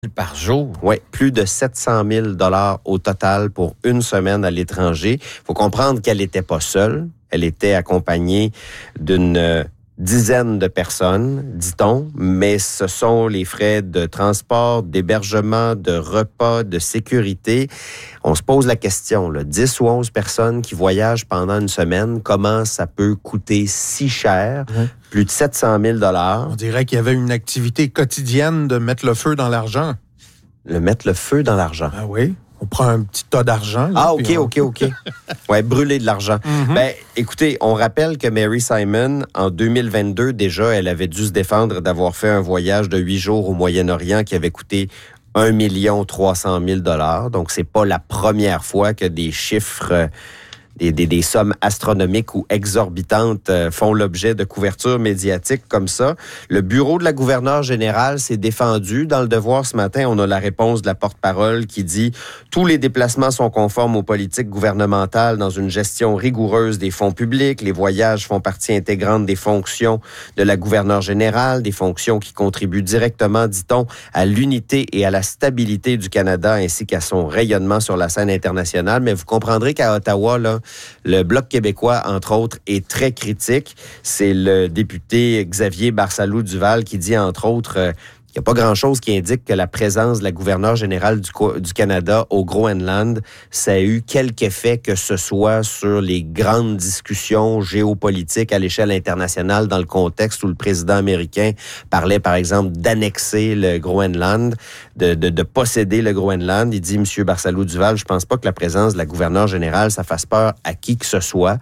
Par jour? Oui, plus de 700 000 $ au total pour une semaine à l'étranger. Il faut comprendre qu'elle n'était pas seule. Elle était accompagnée d'une dizaine de personnes, dit-on, mais ce sont les frais de transport, d'hébergement, de repas, de sécurité. On se pose la question, là, 10 ou 11 personnes qui voyagent pendant une semaine, comment ça peut coûter si cher? Plus de 700 000 $. On dirait qu'il y avait une activité quotidienne de mettre le feu dans l'argent. Mettre le feu dans l'argent. Ah oui? On prend un petit tas d'argent. Là, OK. Ouais, brûler de l'argent. Ben, écoutez, on rappelle que Mary Simon, en 2022, déjà, elle avait dû se défendre d'avoir fait un voyage de 8 jours au Moyen-Orient qui avait coûté 1 300 000 $. Donc, c'est pas la première fois que des chiffres... Des sommes astronomiques ou exorbitantes font l'objet de couverture médiatique comme ça. Le bureau de la gouverneure générale s'est défendu. Dans Le Devoir ce matin, on a la réponse de la porte-parole qui dit « Tous les déplacements sont conformes aux politiques gouvernementales dans une gestion rigoureuse des fonds publics. Les voyages font partie intégrante des fonctions de la gouverneure générale, des fonctions qui contribuent directement, dit-on, à l'unité et à la stabilité du Canada ainsi qu'à son rayonnement sur la scène internationale. » Mais vous comprendrez qu'à Ottawa, là, le Bloc québécois, entre autres, est très critique. C'est le député Xavier Barsalou-Duval qui dit, entre autres, il n'y a pas grand-chose qui indique que la présence de la gouverneure générale du Canada au Groenland, ça a eu quelque effet que ce soit sur les grandes discussions géopolitiques à l'échelle internationale dans le contexte où le président américain parlait, par exemple, d'annexer le Groenland, de posséder le Groenland. Il dit, M. Barsalou-Duval, je pense pas que la présence de la gouverneure générale, ça fasse peur à qui que ce soit.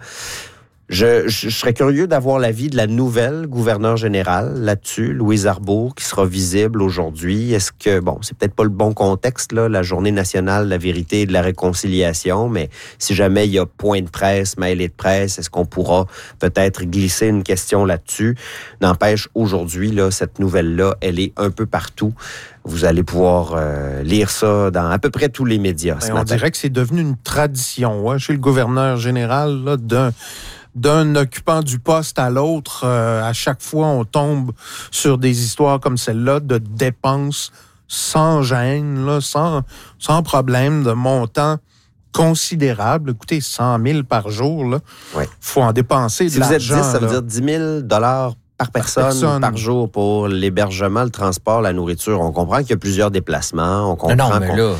Je serais curieux d'avoir l'avis de la nouvelle gouverneure générale là-dessus, Louise Arbour, qui sera visible aujourd'hui. Est-ce que, bon, c'est peut-être pas le bon contexte, là, la Journée nationale de la vérité et de la réconciliation, mais si jamais il y a point de presse, mêlée de presse, est-ce qu'on pourra peut-être glisser une question là-dessus? N'empêche, aujourd'hui, là, cette nouvelle-là, elle est un peu partout. Vous allez pouvoir lire ça dans à peu près tous les médias ce matin. On dirait que c'est devenu une tradition, chez le gouverneur général, là, d'un occupant du poste à l'autre, à chaque fois, on tombe sur des histoires comme celle-là de dépenses sans gêne, là, sans problème, de montants considérables. Écoutez, 100 000 par jour, là, faut en dépenser de l'argent. Si vous êtes 10, ça veut dire 10 000 $ par personne par jour pour l'hébergement, le transport, la nourriture. On comprend qu'il y a plusieurs déplacements. On comprend là...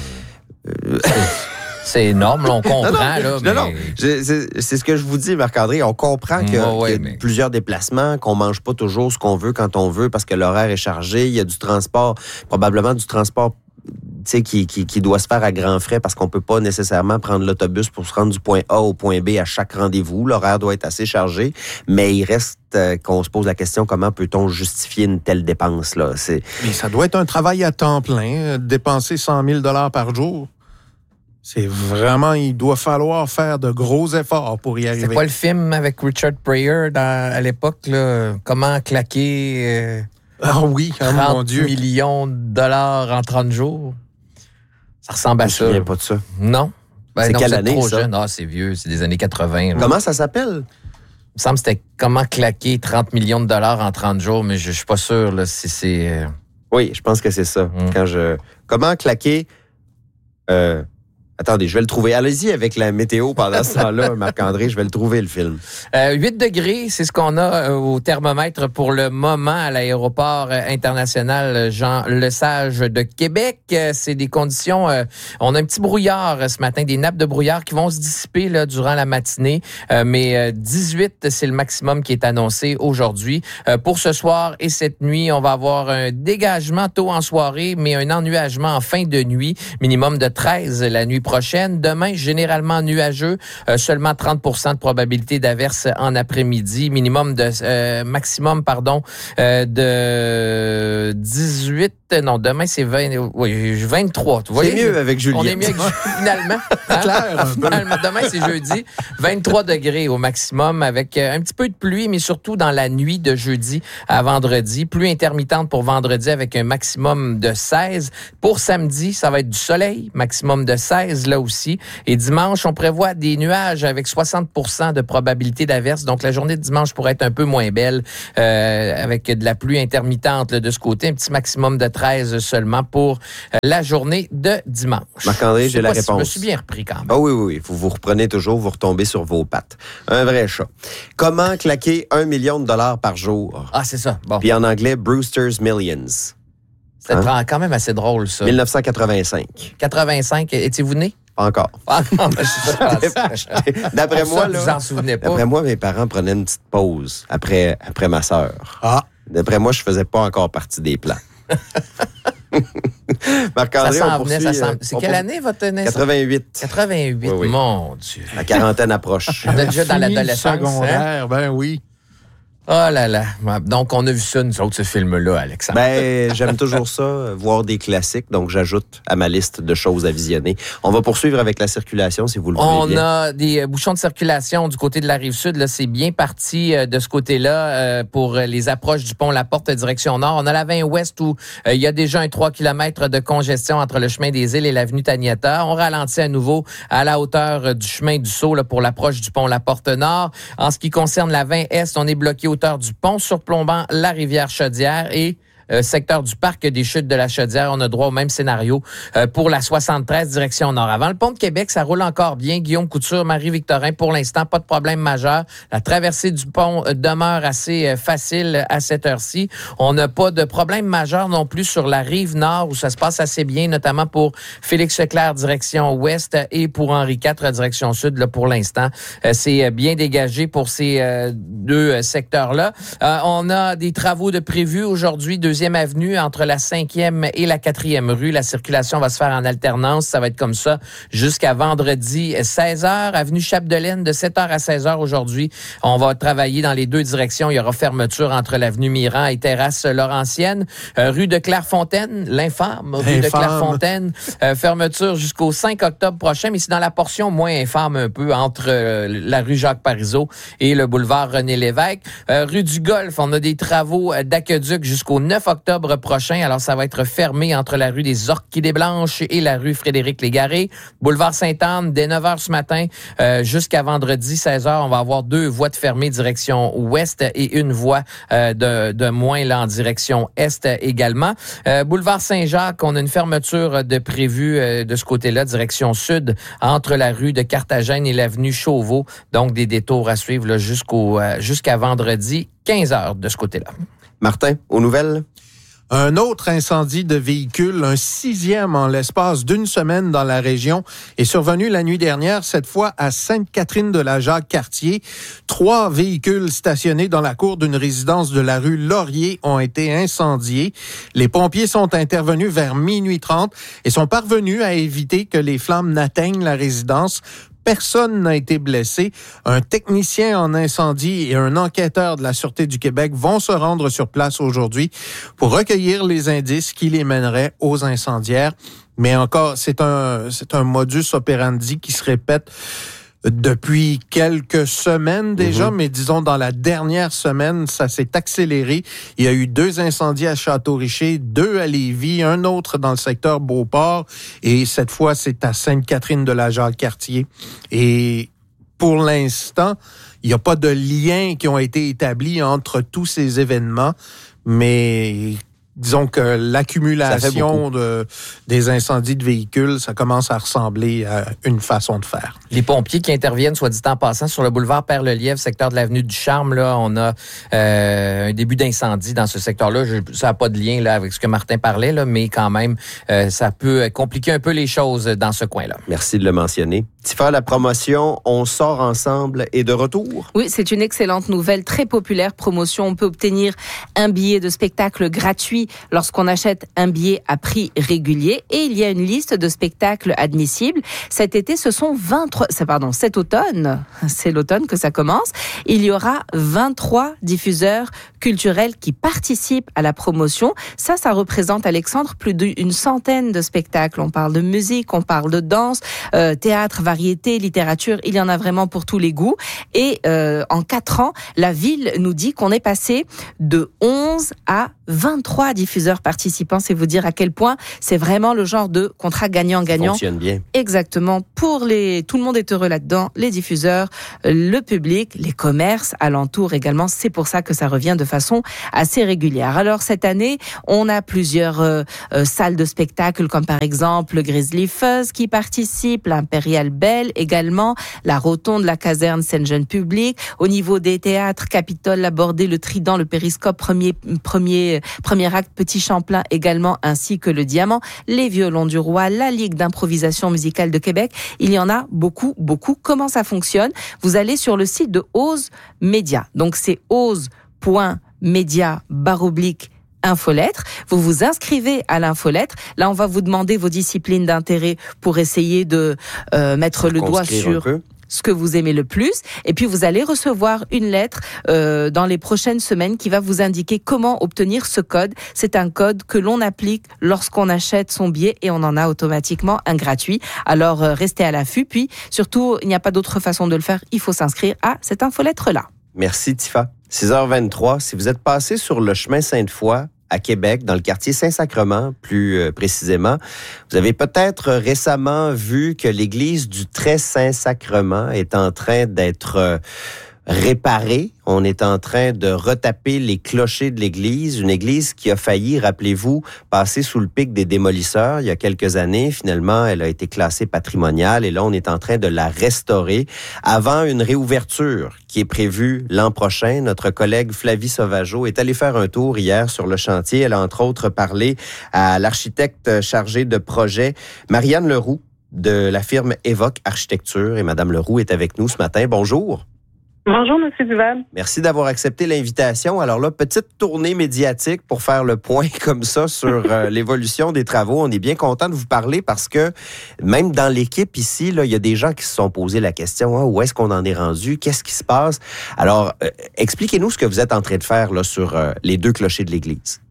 C'est énorme, là, on comprend. C'est ce que je vous dis, Marc-André. On comprend qu'il y a plusieurs déplacements, qu'on mange pas toujours ce qu'on veut quand on veut parce que l'horaire est chargé. Il y a du transport, probablement du transport qui doit se faire à grands frais parce qu'on peut pas nécessairement prendre l'autobus pour se rendre du point A au point B à chaque rendez-vous. L'horaire doit être assez chargé, mais il reste qu'on se pose la question, comment peut-on justifier une telle dépense-là? Mais ça doit être un travail à temps plein, dépenser 100 000 $ par jour. C'est vraiment, il doit falloir faire de gros efforts pour y arriver. C'est quoi le film avec Richard Pryor à l'époque, là? Comment claquer 30 mon Dieu. millions de dollars en 30 jours? Ça ressemble à ça. Je me souviens pas de ça. Non. C'est quelle année, trop ça? Jeune. Ah, c'est vieux, c'est des années 80. Là. Comment ça s'appelle? Il me semble que c'était comment claquer 30 millions de dollars en 30 jours, mais je suis pas sûr là, si c'est... Oui, je pense que c'est ça. Comment claquer... Attendez, je vais le trouver. Allez-y avec la météo pendant ce temps-là, Marc-André. Je vais le trouver, le film. 8 degrés, c'est ce qu'on a au thermomètre pour le moment à l'aéroport international Jean-Lesage de Québec. C'est des conditions... on a un petit brouillard ce matin, des nappes de brouillard qui vont se dissiper là, durant la matinée. Mais 18, c'est le maximum qui est annoncé aujourd'hui. Pour ce soir et cette nuit, on va avoir un dégagement tôt en soirée, mais un ennuagement en fin de nuit. Minimum de 13 la nuit prochaine. Demain, généralement nuageux, seulement 30 % de probabilité d'averse en après-midi, maximum de 18. Non, demain c'est 23. Vous voyez, c'est mieux avec Julien. On est mieux avec finalement. Hein? Finalement, demain c'est jeudi, 23 degrés au maximum avec un petit peu de pluie, mais surtout dans la nuit de jeudi à vendredi. Pluie intermittente pour vendredi avec un maximum de 16. Pour samedi, ça va être du soleil, maximum de 16. 15 là aussi. Et dimanche, on prévoit des nuages avec 60% de probabilité d'averse. Donc, la journée de dimanche pourrait être un peu moins belle avec de la pluie intermittente là, de ce côté. Un petit maximum de 13 seulement pour la journée de dimanche. Marc-André, j'ai la réponse. Je me suis bien repris quand même. Ah oui. Vous reprenez toujours, vous retombez sur vos pattes. Un vrai chat. Comment claquer $1 million par jour? Ah, c'est ça. Bon. Puis en anglais, Brewster's Millions. C'est quand même assez drôle, ça. 1985. 85. Étiez-vous né? Pas encore. D'après moi, là, vous en souvenez pas. D'après moi, mes parents prenaient une petite pause après ma sœur. Ah. D'après moi, je faisais pas encore partie des plans. Marc-André, ça s'en venait, c'est quelle année votre naissance? 88. 88, oui. Mon Dieu. La quarantaine approche. On est déjà dans l'adolescence. Secondaire, ben oui. Oh là là. Donc, on a vu ça, nous autres, ce film-là, Alexandre. Ben, j'aime toujours ça, voir des classiques. Donc, j'ajoute à ma liste de choses à visionner. On va poursuivre avec la circulation, si vous le voulez bien. On a des bouchons de circulation du côté de la Rive-Sud. Là, c'est bien parti de ce côté-là pour les approches du pont La Porte direction nord. On a la 20 ouest où il y a déjà un 3 km de congestion entre le chemin des Îles et l'avenue Taniata. On ralentit à nouveau à la hauteur du chemin du Sceau là, pour l'approche du pont La Porte nord. En ce qui concerne la 20 est, on est bloqué hauteur du pont surplombant la rivière Chaudière et secteur du parc des Chutes de la Chaudière. On a droit au même scénario pour la 73 direction nord. Avant le pont de Québec, ça roule encore bien. Guillaume Couture, Marie-Victorin, pour l'instant, pas de problème majeur. La traversée du pont demeure assez facile à cette heure-ci. On n'a pas de problème majeur non plus sur la rive nord où ça se passe assez bien, notamment pour Félix-Leclerc direction ouest et pour Henri IV direction sud. Là, pour l'instant, c'est bien dégagé pour ces deux secteurs-là. On a des travaux de prévus aujourd'hui, 2e avenue entre la 5e et la 4e rue. La circulation va se faire en alternance. Ça va être comme ça jusqu'à vendredi 16h. Avenue Chapdelaine de 7h à 16h aujourd'hui. On va travailler dans les deux directions. Il y aura fermeture entre l'avenue Miran et Terrasse Laurentienne. Rue de Clairefontaine, l'infâme rue de Clairefontaine. Fermeture jusqu'au 5 octobre prochain. Mais c'est dans la portion moins infâme un peu entre la rue Jacques-Parizeau et le boulevard René-Lévesque. Rue du Golfe, on a des travaux d'aqueduc jusqu'au 9 octobre prochain. Alors, ça va être fermé entre la rue des Orchidées Blanches et la rue Frédéric-Légaré. Boulevard Sainte-Anne, dès 9h ce matin jusqu'à vendredi 16h, on va avoir 2 voies de fermée direction ouest et une voie de moins là, en direction est également. Boulevard Saint-Jacques, on a une fermeture de prévue de ce côté-là, direction sud, entre la rue de Carthagène et l'avenue Chauveau. Donc, des détours à suivre là, jusqu'à vendredi 15h de ce côté-là. Martin, aux nouvelles? Un autre incendie de véhicule, un 6e en l'espace d'une semaine dans la région, est survenu la nuit dernière, cette fois à Sainte-Catherine-de-la-Jacques-Cartier. 3 véhicules stationnés dans la cour d'une résidence de la rue Laurier ont été incendiés. Les pompiers sont intervenus vers minuit 30 et sont parvenus à éviter que les flammes n'atteignent la résidence. Personne n'a été blessé. Un technicien en incendie et un enquêteur de la Sûreté du Québec vont se rendre sur place aujourd'hui pour recueillir les indices qui les mèneraient aux incendiaires. Mais encore, c'est un modus operandi qui se répète depuis quelques semaines déjà, mais disons dans la dernière semaine, ça s'est accéléré. Il y a eu 2 incendies à Château-Richer, 2 à Lévis, un autre dans le secteur Beauport, et cette fois, c'est à Sainte-Catherine-de-la-Jacques-Cartier. Et pour l'instant, il n'y a pas de liens qui ont été établis entre tous ces événements, mais disons que l'accumulation des incendies de véhicules, ça commence à ressembler à une façon de faire. Les pompiers qui interviennent, soit dit en passant, sur le boulevard Père-le-Lièvre, secteur de l'avenue du Charme, là, on a un début d'incendie dans ce secteur-là. Ça n'a pas de lien là, avec ce que Martin parlait, là, mais quand même, ça peut compliquer un peu les choses dans ce coin-là. Merci de le mentionner. Tifa, la promotion, on sort ensemble et de retour? Oui, c'est une excellente nouvelle, très populaire promotion. On peut obtenir un billet de spectacle gratuit lorsqu'on achète un billet à prix régulier. Et il y a une liste de spectacles admissibles. Cet été, cet automne, c'est l'automne que ça commence, il y aura 23 diffuseurs culturels qui participent à la promotion. Ça représente, Alexandre, plus d'une centaine de spectacles. On parle de musique, on parle de danse, théâtre, variété, littérature, il y en a vraiment pour tous les goûts. Et en 4 ans, la ville nous dit qu'on est passé de 11 à 23 3 diffuseurs participants. C'est vous dire à quel point c'est vraiment le genre de contrat gagnant-gagnant. Ça fonctionne bien. Exactement. Tout le monde est heureux là-dedans. Les diffuseurs, le public, les commerces alentours également. C'est pour ça que ça revient de façon assez régulière. Alors, cette année, on a plusieurs salles de spectacle, comme par exemple le Grizzly Fuzz qui participe, l'Impérial Belle également, la Rotonde, la Caserne Saint-Jean Public. Au niveau des théâtres, Capitole, la Bordée, le Trident, le Périscope, premier acte, Petit Champlain également, ainsi que le Diamant, les Violons du Roi, la Ligue d'improvisation musicale de Québec. Il y en a beaucoup, beaucoup. Comment ça fonctionne? Vous allez sur le site de Ose Média. Donc, c'est ose.media/infolettre. Vous vous inscrivez à l'infolettre. Là, on va vous demander vos disciplines d'intérêt pour essayer de mettre le doigt sur ce que vous aimez le plus. Et puis, vous allez recevoir une lettre dans les prochaines semaines qui va vous indiquer comment obtenir ce code. C'est un code que l'on applique lorsqu'on achète son billet et on en a automatiquement un gratuit. Alors, restez à l'affût. Puis, surtout, il n'y a pas d'autre façon de le faire. Il faut s'inscrire à cette infolettre-là. Merci, Tifa. 6h23, si vous êtes passé sur le chemin Sainte-Foy, à Québec, dans le quartier Saint-Sacrement, plus précisément. Vous avez peut-être récemment vu que l'église du Très Saint-Sacrement est en train d'être réparée. On est en train de retaper les clochers de l'église. Une église qui a failli, rappelez-vous, passer sous le pic des démolisseurs il y a quelques années. Finalement, elle a été classée patrimoniale et là, on est en train de la restaurer avant une réouverture qui est prévue l'an prochain. Notre collègue Flavie Sauvageau est allée faire un tour hier sur le chantier. Elle a entre autres parlé à l'architecte chargé de projet, Marianne Leroux, de la firme Évoque Architecture. Et Madame Leroux est avec nous ce matin. Bonjour. Bonjour, M. Duval. Merci d'avoir accepté l'invitation. Alors là, petite tournée médiatique pour faire le point comme ça sur l'évolution des travaux. On est bien content de vous parler parce que même dans l'équipe ici, là, il y a des gens qui se sont posé la question, où est-ce qu'on en est rendu? Qu'est-ce qui se passe? Alors, expliquez-nous ce que vous êtes en train de faire là, sur les 2 clochers de l'église.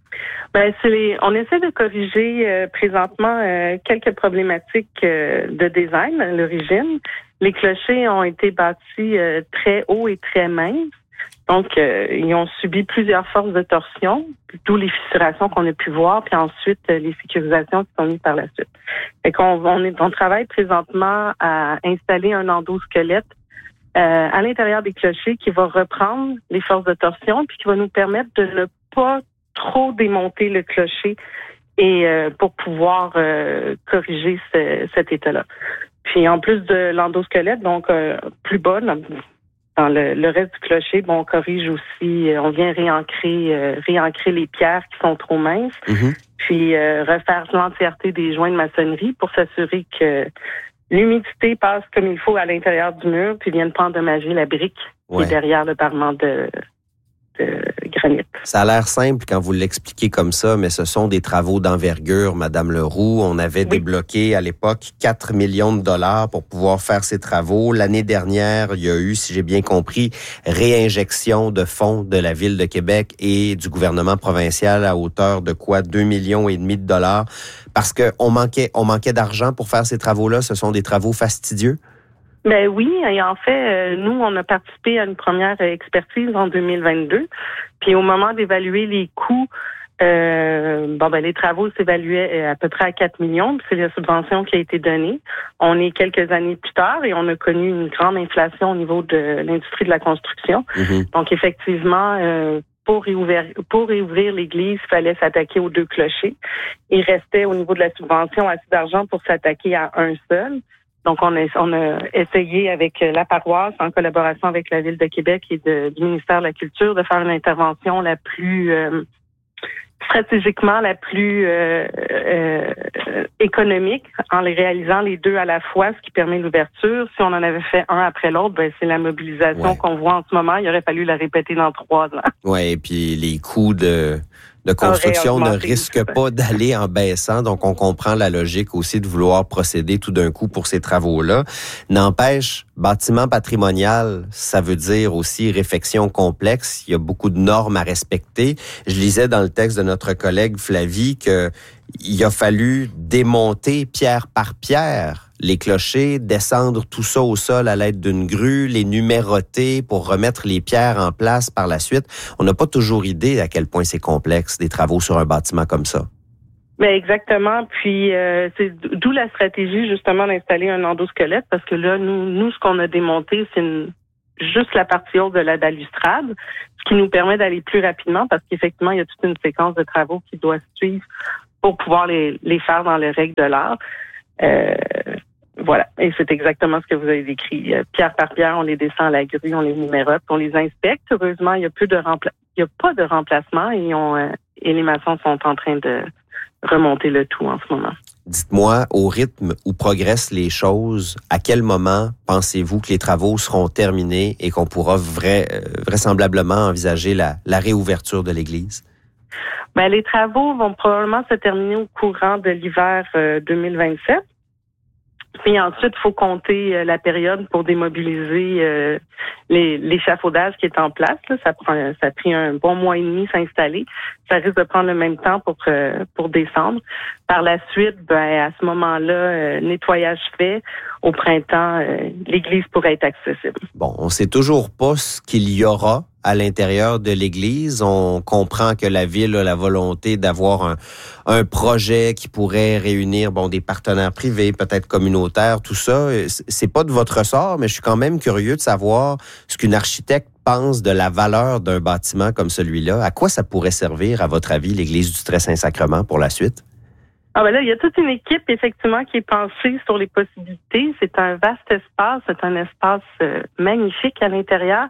On essaie de corriger présentement quelques problématiques de design à l'origine. Les clochers ont été bâtis très hauts et très minces. Donc, ils ont subi plusieurs forces de torsion, d'où les fissurations qu'on a pu voir, puis ensuite les sécurisations qui sont mises par la suite. Fait on travaille présentement à installer un endosquelette à l'intérieur des clochers qui va reprendre les forces de torsion, puis qui va nous permettre de ne pas trop démonter le clocher et pour pouvoir corriger cet état-là. Puis en plus de l'endosquelette, donc plus bas dans le reste du clocher, on corrige aussi, on vient réancrer les pierres qui sont trop minces, puis refaire l'entièreté des joints de maçonnerie pour s'assurer que l'humidité passe comme il faut à l'intérieur du mur, puis vienne pas endommager la brique qui est derrière le parement de granit. Ça a l'air simple quand vous l'expliquez comme ça, mais ce sont des travaux d'envergure, Madame Leroux. On avait débloqué à l'époque 4 millions de dollars pour pouvoir faire ces travaux. L'année dernière, il y a eu, si j'ai bien compris, réinjection de fonds de la Ville de Québec et du gouvernement provincial à hauteur de quoi? 2,5 millions de dollars. Parce qu'on manquait d'argent pour faire ces travaux-là. Ce sont des travaux fastidieux? Ben oui, et en fait, nous, on a participé à une première expertise en 2022. Puis au moment d'évaluer les coûts, les travaux s'évaluaient à peu près à 4 millions. Puis c'est la subvention qui a été donnée. On est quelques années plus tard et on a connu une grande inflation au niveau de l'industrie de la construction. Donc effectivement, pour réouvrir l'église, il fallait s'attaquer aux 2 clochers. Il restait au niveau de la subvention assez d'argent pour s'attaquer à un seul. Donc, on a essayé avec la paroisse, en collaboration avec la Ville de Québec et du ministère de la Culture, de faire une intervention la plus stratégiquement la plus économique en les réalisant les 2 à la fois, ce qui permet l'ouverture. Si on en avait fait un après l'autre, c'est la mobilisation qu'on voit en ce moment. Il aurait fallu la répéter dans 3 ans. Oui, et puis les coûts de construction ne risque pas d'aller en baissant. Donc, on comprend la logique aussi de vouloir procéder tout d'un coup pour ces travaux-là. N'empêche, bâtiment patrimonial, ça veut dire aussi réfection complexe. Il y a beaucoup de normes à respecter. Je lisais dans le texte de notre collègue Flavie qu'il a fallu démonter pierre par pierre les clochers, descendre tout ça au sol à l'aide d'une grue, les numéroter pour remettre les pierres en place par la suite. On n'a pas toujours idée à quel point c'est complexe, des travaux sur un bâtiment comme ça. Ben exactement. Puis c'est d'où la stratégie justement d'installer un endosquelette, parce que là, nous ce qu'on a démonté, c'est juste la partie haute de la balustrade, ce qui nous permet d'aller plus rapidement, parce qu'effectivement, il y a toute une séquence de travaux qui doit suivre pour pouvoir les faire dans les règles de l'art. Voilà. Et c'est exactement ce que vous avez décrit. Pierre par pierre, on les descend à la grue, on les numérote, on les inspecte. Heureusement, il n'y a pas de remplacement et les maçons sont en train de remonter le tout en ce moment. Dites-moi, au rythme où progressent les choses, à quel moment pensez-vous que les travaux seront terminés et qu'on pourra vraisemblablement envisager la réouverture de l'église? Ben, les travaux vont probablement se terminer au courant de l'hiver 2027. Puis ensuite, il faut compter la période pour démobiliser l'échafaudage qui est en place. Là. Ça a pris un bon mois et demi s'installer. Ça risque de prendre le même temps pour descendre. Par la suite, à ce moment-là, nettoyage fait. Au printemps, l'église pourrait être accessible. Bon, on sait toujours pas ce qu'il y aura à l'intérieur de l'église. On comprend que la ville a la volonté d'avoir un projet qui pourrait réunir des partenaires privés, peut-être communautaires, tout ça. C'est pas de votre ressort, mais je suis quand même curieux de savoir ce qu'une architecte pense de la valeur d'un bâtiment comme celui-là. À quoi ça pourrait servir, à votre avis, l'église du Très-Saint-Sacrement pour la suite? Là, il y a toute une équipe, effectivement, qui est pensée sur les possibilités. C'est un vaste espace, c'est un espace magnifique à l'intérieur.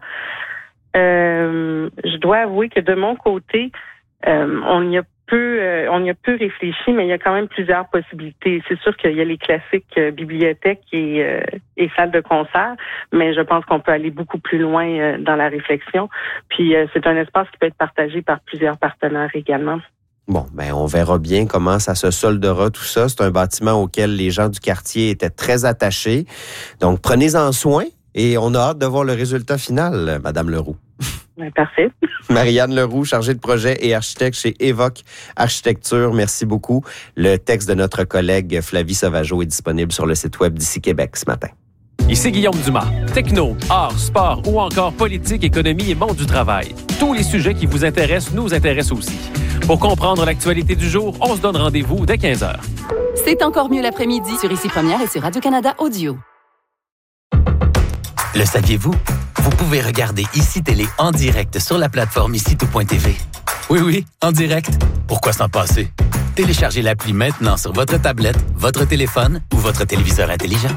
Je dois avouer que de mon côté, on y a peu réfléchi, mais il y a quand même plusieurs possibilités. C'est sûr qu'il y a les classiques bibliothèques et salles de concert, mais je pense qu'on peut aller beaucoup plus loin dans la réflexion. Puis c'est un espace qui peut être partagé par plusieurs partenaires également. Bon, on verra bien comment ça se soldera tout ça. C'est un bâtiment auquel les gens du quartier étaient très attachés. Donc, prenez-en soin et on a hâte de voir le résultat final, Madame Leroux. Parfait. Marianne Leroux, chargée de projet et architecte chez Évoque Architecture. Merci beaucoup. Le texte de notre collègue Flavie Sauvageau est disponible sur le site web d'Ici Québec ce matin. Ici Guillaume Dumas. Techno, art, sport ou encore politique, économie et monde du travail. Tous les sujets qui vous intéressent nous intéressent aussi. Pour comprendre l'actualité du jour, on se donne rendez-vous dès 15h. C'est encore mieux l'après-midi sur Ici Première et sur Radio-Canada Audio. Le saviez-vous? Vous pouvez regarder Ici Télé en direct sur la plateforme ICITO.tv. Oui, en direct. Pourquoi s'en passer? Téléchargez l'appli maintenant sur votre tablette, votre téléphone ou votre téléviseur intelligent.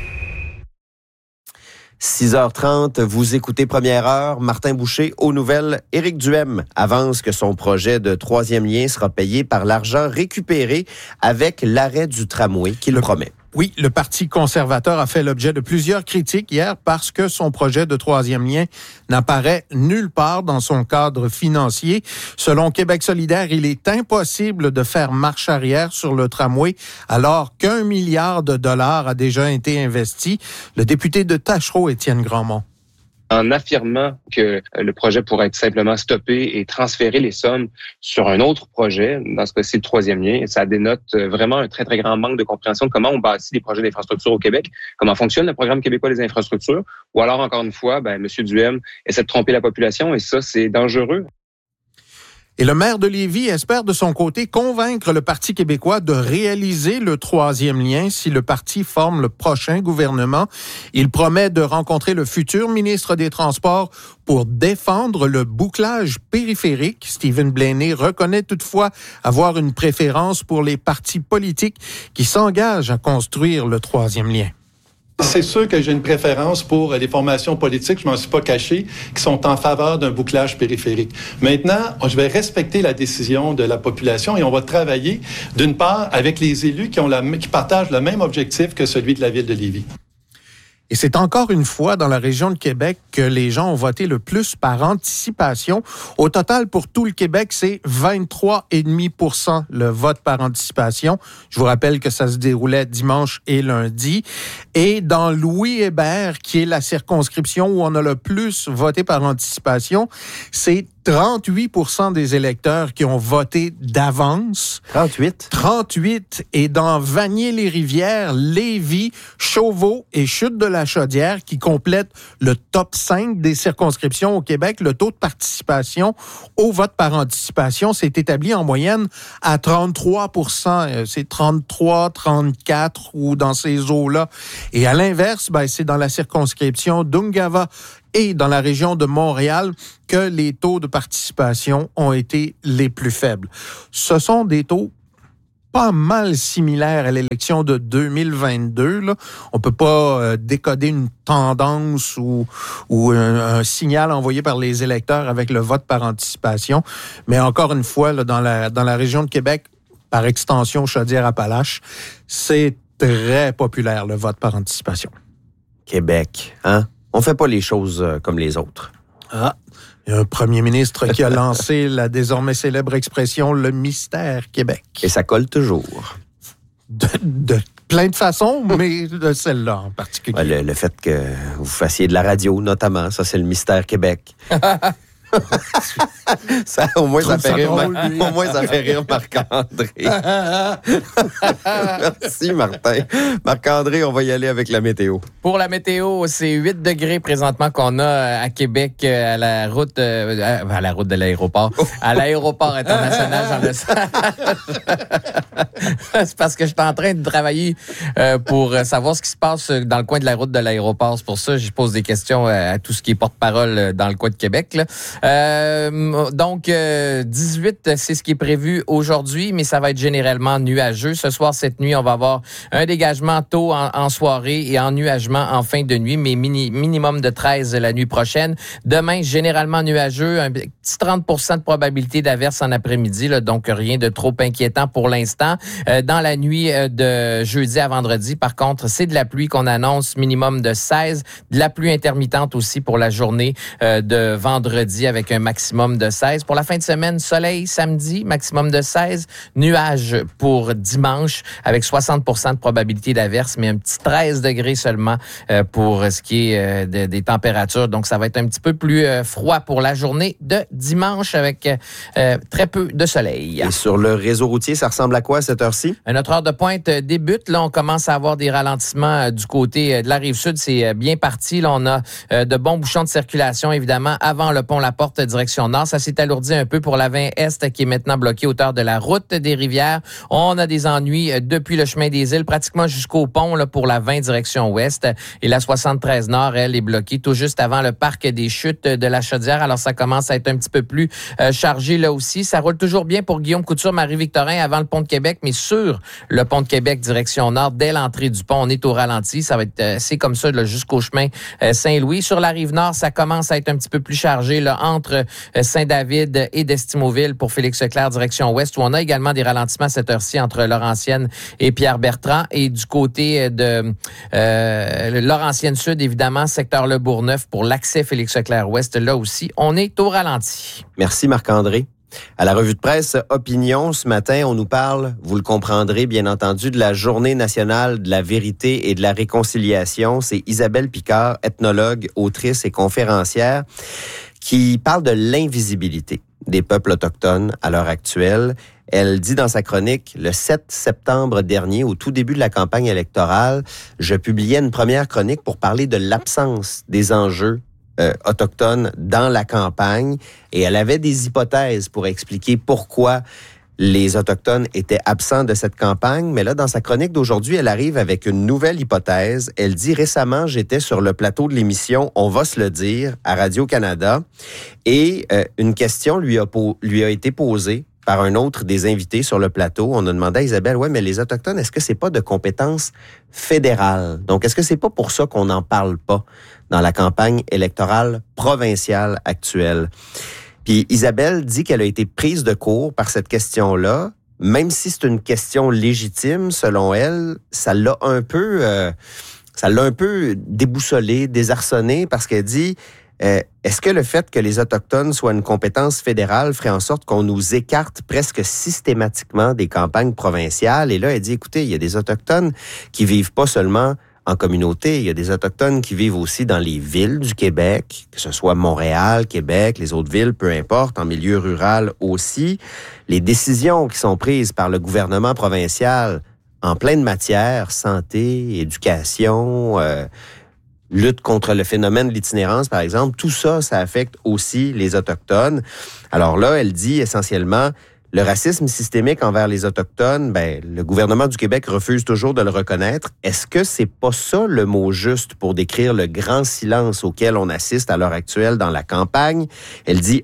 6h30, vous écoutez Première heure. Martin Boucher aux nouvelles. Éric Duhem avance que son projet de troisième lien sera payé par l'argent récupéré avec l'arrêt du tramway qu'il promet. Oui, le Parti conservateur a fait l'objet de plusieurs critiques hier parce que son projet de troisième lien n'apparaît nulle part dans son cadre financier. Selon Québec solidaire, il est impossible de faire marche arrière sur le tramway alors qu'1 milliard de dollars a déjà été investi. Le député de Tachereau, Étienne Grandmont. En affirmant que le projet pourrait être simplement stoppé et transférer les sommes sur un autre projet, dans ce cas-ci le troisième lien, ça dénote vraiment un très, très grand manque de compréhension de comment on bâtit des projets d'infrastructure au Québec, comment fonctionne le programme québécois des infrastructures, ou alors, encore une fois, M. Duhem essaie de tromper la population et ça, c'est dangereux. Et le maire de Lévis espère de son côté convaincre le Parti québécois de réaliser le troisième lien si le parti forme le prochain gouvernement. Il promet de rencontrer le futur ministre des Transports pour défendre le bouclage périphérique. Stephen Blaney reconnaît toutefois avoir une préférence pour les partis politiques qui s'engagent à construire le troisième lien. C'est sûr que j'ai une préférence pour les formations politiques, je m'en suis pas caché, qui sont en faveur d'un bouclage périphérique. Maintenant, je vais respecter la décision de la population et on va travailler, d'une part, avec les élus qui partagent le même objectif que celui de la ville de Lévis. Et c'est encore une fois dans la région de Québec que les gens ont voté le plus par anticipation. Au total, pour tout le Québec, c'est 23,5% le vote par anticipation. Je vous rappelle que ça se déroulait dimanche et lundi. Et dans Louis-Hébert, qui est la circonscription où on a le plus voté par anticipation, c'est 38% des électeurs qui ont voté d'avance. 38. Et dans Vanier-les-Rivières, Lévis, Chauveau et Chute-de-la-Chaudière, qui complètent le top 5 des circonscriptions au Québec, le taux de participation au vote par anticipation s'est établi en moyenne à 33%. C'est 33, 34 ou dans ces eaux-là. Et à l'inverse, c'est dans la circonscription d'Ungava et dans la région de Montréal que les taux de participation ont été les plus faibles. Ce sont des taux pas mal similaires à l'élection de 2022. Là. On ne peut pas décoder une tendance ou un signal envoyé par les électeurs avec le vote par anticipation. Mais encore une fois, là, dans la région de Québec, par extension Chaudière-Appalaches, c'est très populaire, le vote par anticipation. Québec, hein? On fait pas les choses comme les autres. Ah, il y a un premier ministre qui a lancé la désormais célèbre expression « le mystère Québec ». Et ça colle toujours. De plein de façons, mais de celle-là en particulier. Le fait que vous fassiez de la radio, notamment, ça, c'est le mystère Québec. Au moins, ça fait rire Marc-André. Merci, Martin. Marc-André, on va y aller avec la météo. Pour la météo, c'est 8 degrés présentement qu'on a à Québec, à la route de l'aéroport. À l'aéroport international Jean-Lesage. C'est parce que je suis en train de travailler pour savoir ce qui se passe dans le coin de la route de l'aéroport. C'est pour ça que je pose des questions à tout ce qui est porte-parole dans le coin de Québec, là. Donc, 18, c'est ce qui est prévu aujourd'hui, mais ça va être généralement nuageux. Ce soir, cette nuit, on va avoir un dégagement tôt en soirée et ennuagement en fin de nuit, mais minimum de 13 la nuit prochaine. Demain, généralement nuageux, un petit 30% de probabilité d'averse en après-midi, là, donc rien de trop inquiétant pour l'instant. Dans la nuit de jeudi à vendredi, par contre, c'est de la pluie qu'on annonce, minimum de 16, de la pluie intermittente aussi pour la journée de vendredi avec un maximum de 16. Pour la fin de semaine, soleil samedi, maximum de 16. Nuages pour dimanche avec 60% de probabilité d'averse, mais un petit 13 degrés seulement pour ce qui est des températures. Donc, ça va être un petit peu plus froid pour la journée de dimanche avec très peu de soleil. Et sur le réseau routier, ça ressemble à quoi à cette heure-ci? Notre heure de pointe débute. Là, on commence à avoir des ralentissements du côté de la Rive-Sud. C'est bien parti. Là, on a de bons bouchons de circulation, évidemment, avant le pont La Porte, direction nord. Ça s'est alourdi un peu pour la 20 Est qui est maintenant bloquée à hauteur de la route des Rivières. On a des ennuis depuis le chemin des Îles, pratiquement jusqu'au pont là, pour la 20 direction ouest. Et la 73 nord, elle, est bloquée tout juste avant le parc des Chutes de la Chaudière. Alors, ça commence à être un petit peu plus chargé là aussi. Ça roule toujours bien pour Guillaume Couture, Marie-Victorin avant le pont de Québec, mais sur le pont de Québec, direction nord, dès l'entrée du pont, on est au ralenti. Ça va être c'est comme ça là, jusqu'au chemin Saint-Louis. Sur la rive nord, ça commence à être un petit peu plus chargé là, entre Saint-David et d'Estimauville pour Félix-Leclerc, direction ouest, où on a également des ralentissements à cette heure-ci entre Laurentienne et Pierre-Bertrand. Et du côté de Laurentienne Sud, évidemment, secteur Le Bourgneuf pour l'accès Félix-Leclerc-Ouest, là aussi, on est au ralenti. Merci Marc-André. À la revue de presse Opinion, ce matin, on nous parle, vous le comprendrez, bien entendu, de la Journée nationale de la vérité et de la réconciliation. C'est Isabelle Picard, ethnologue, autrice et conférencière, qui parle de l'invisibilité des peuples autochtones à l'heure actuelle. Elle dit dans sa chronique, le 7 septembre dernier, au tout début de la campagne électorale, je publiais une première chronique pour parler de l'absence des enjeux autochtones dans la campagne, et elle avait des hypothèses pour expliquer pourquoi les Autochtones étaient absents de cette campagne. Mais là, dans sa chronique d'aujourd'hui, elle arrive avec une nouvelle hypothèse. Elle dit, récemment, j'étais sur le plateau de l'émission « On va se le dire » à Radio-Canada, et une question lui a été posée par un autre des invités sur le plateau. On a demandé à Isabelle, ouais, mais les Autochtones, est-ce que c'est pas de compétence fédérale? Donc, est-ce que c'est pas pour ça qu'on n'en parle pas dans la campagne électorale provinciale actuelle? Puis Isabelle dit qu'elle a été prise de court par cette question-là, même si c'est une question légitime, selon elle, ça l'a un peu déboussolée, désarçonnée, parce qu'elle dit, Est-ce que le fait que les Autochtones soient une compétence fédérale ferait en sorte qu'on nous écarte presque systématiquement des campagnes provinciales? Et là, elle dit, écoutez, il y a des Autochtones qui vivent pas seulement en communauté, il y a des Autochtones qui vivent aussi dans les villes du Québec, que ce soit Montréal, Québec, les autres villes, peu importe, en milieu rural aussi. Les décisions qui sont prises par le gouvernement provincial en pleine matière, santé, éducation, lutte contre le phénomène de l'itinérance, par exemple, tout ça, ça affecte aussi les Autochtones. Alors là, elle dit essentiellement, le racisme systémique envers les Autochtones, le gouvernement du Québec refuse toujours de le reconnaître. Est-ce que c'est pas ça le mot juste pour décrire le grand silence auquel on assiste à l'heure actuelle dans la campagne? Elle dit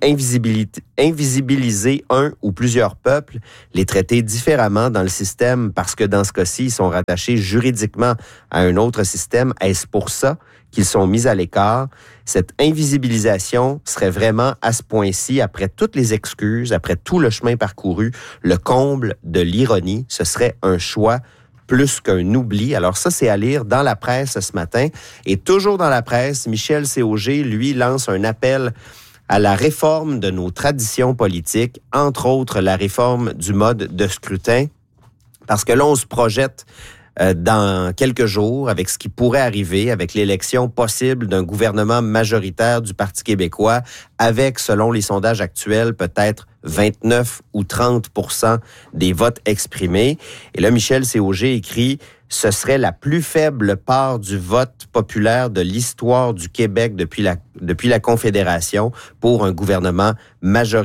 invisibiliser un ou plusieurs peuples, les traiter différemment dans le système parce que dans ce cas-ci, ils sont rattachés juridiquement à un autre système. Est-ce pour ça qu'ils sont mis à l'écart? Cette invisibilisation serait vraiment, à ce point-ci, après toutes les excuses, après tout le chemin parcouru, le comble de l'ironie. Ce serait un choix plus qu'un oubli. Alors ça, c'est à lire dans la presse ce matin. Et toujours dans la presse, Michel Séauger, lui, lance un appel à la réforme de nos traditions politiques, entre autres la réforme du mode de scrutin, parce que là, on se projette dans quelques jours, avec ce qui pourrait arriver, avec l'élection possible d'un gouvernement majoritaire du Parti québécois, avec, selon les sondages actuels, peut-être 29 ou 30% des votes exprimés. Et là, Michel Séauger écrit « Ce serait la plus faible part du vote populaire de l'histoire du Québec depuis la Confédération pour un gouvernement majoritaire. »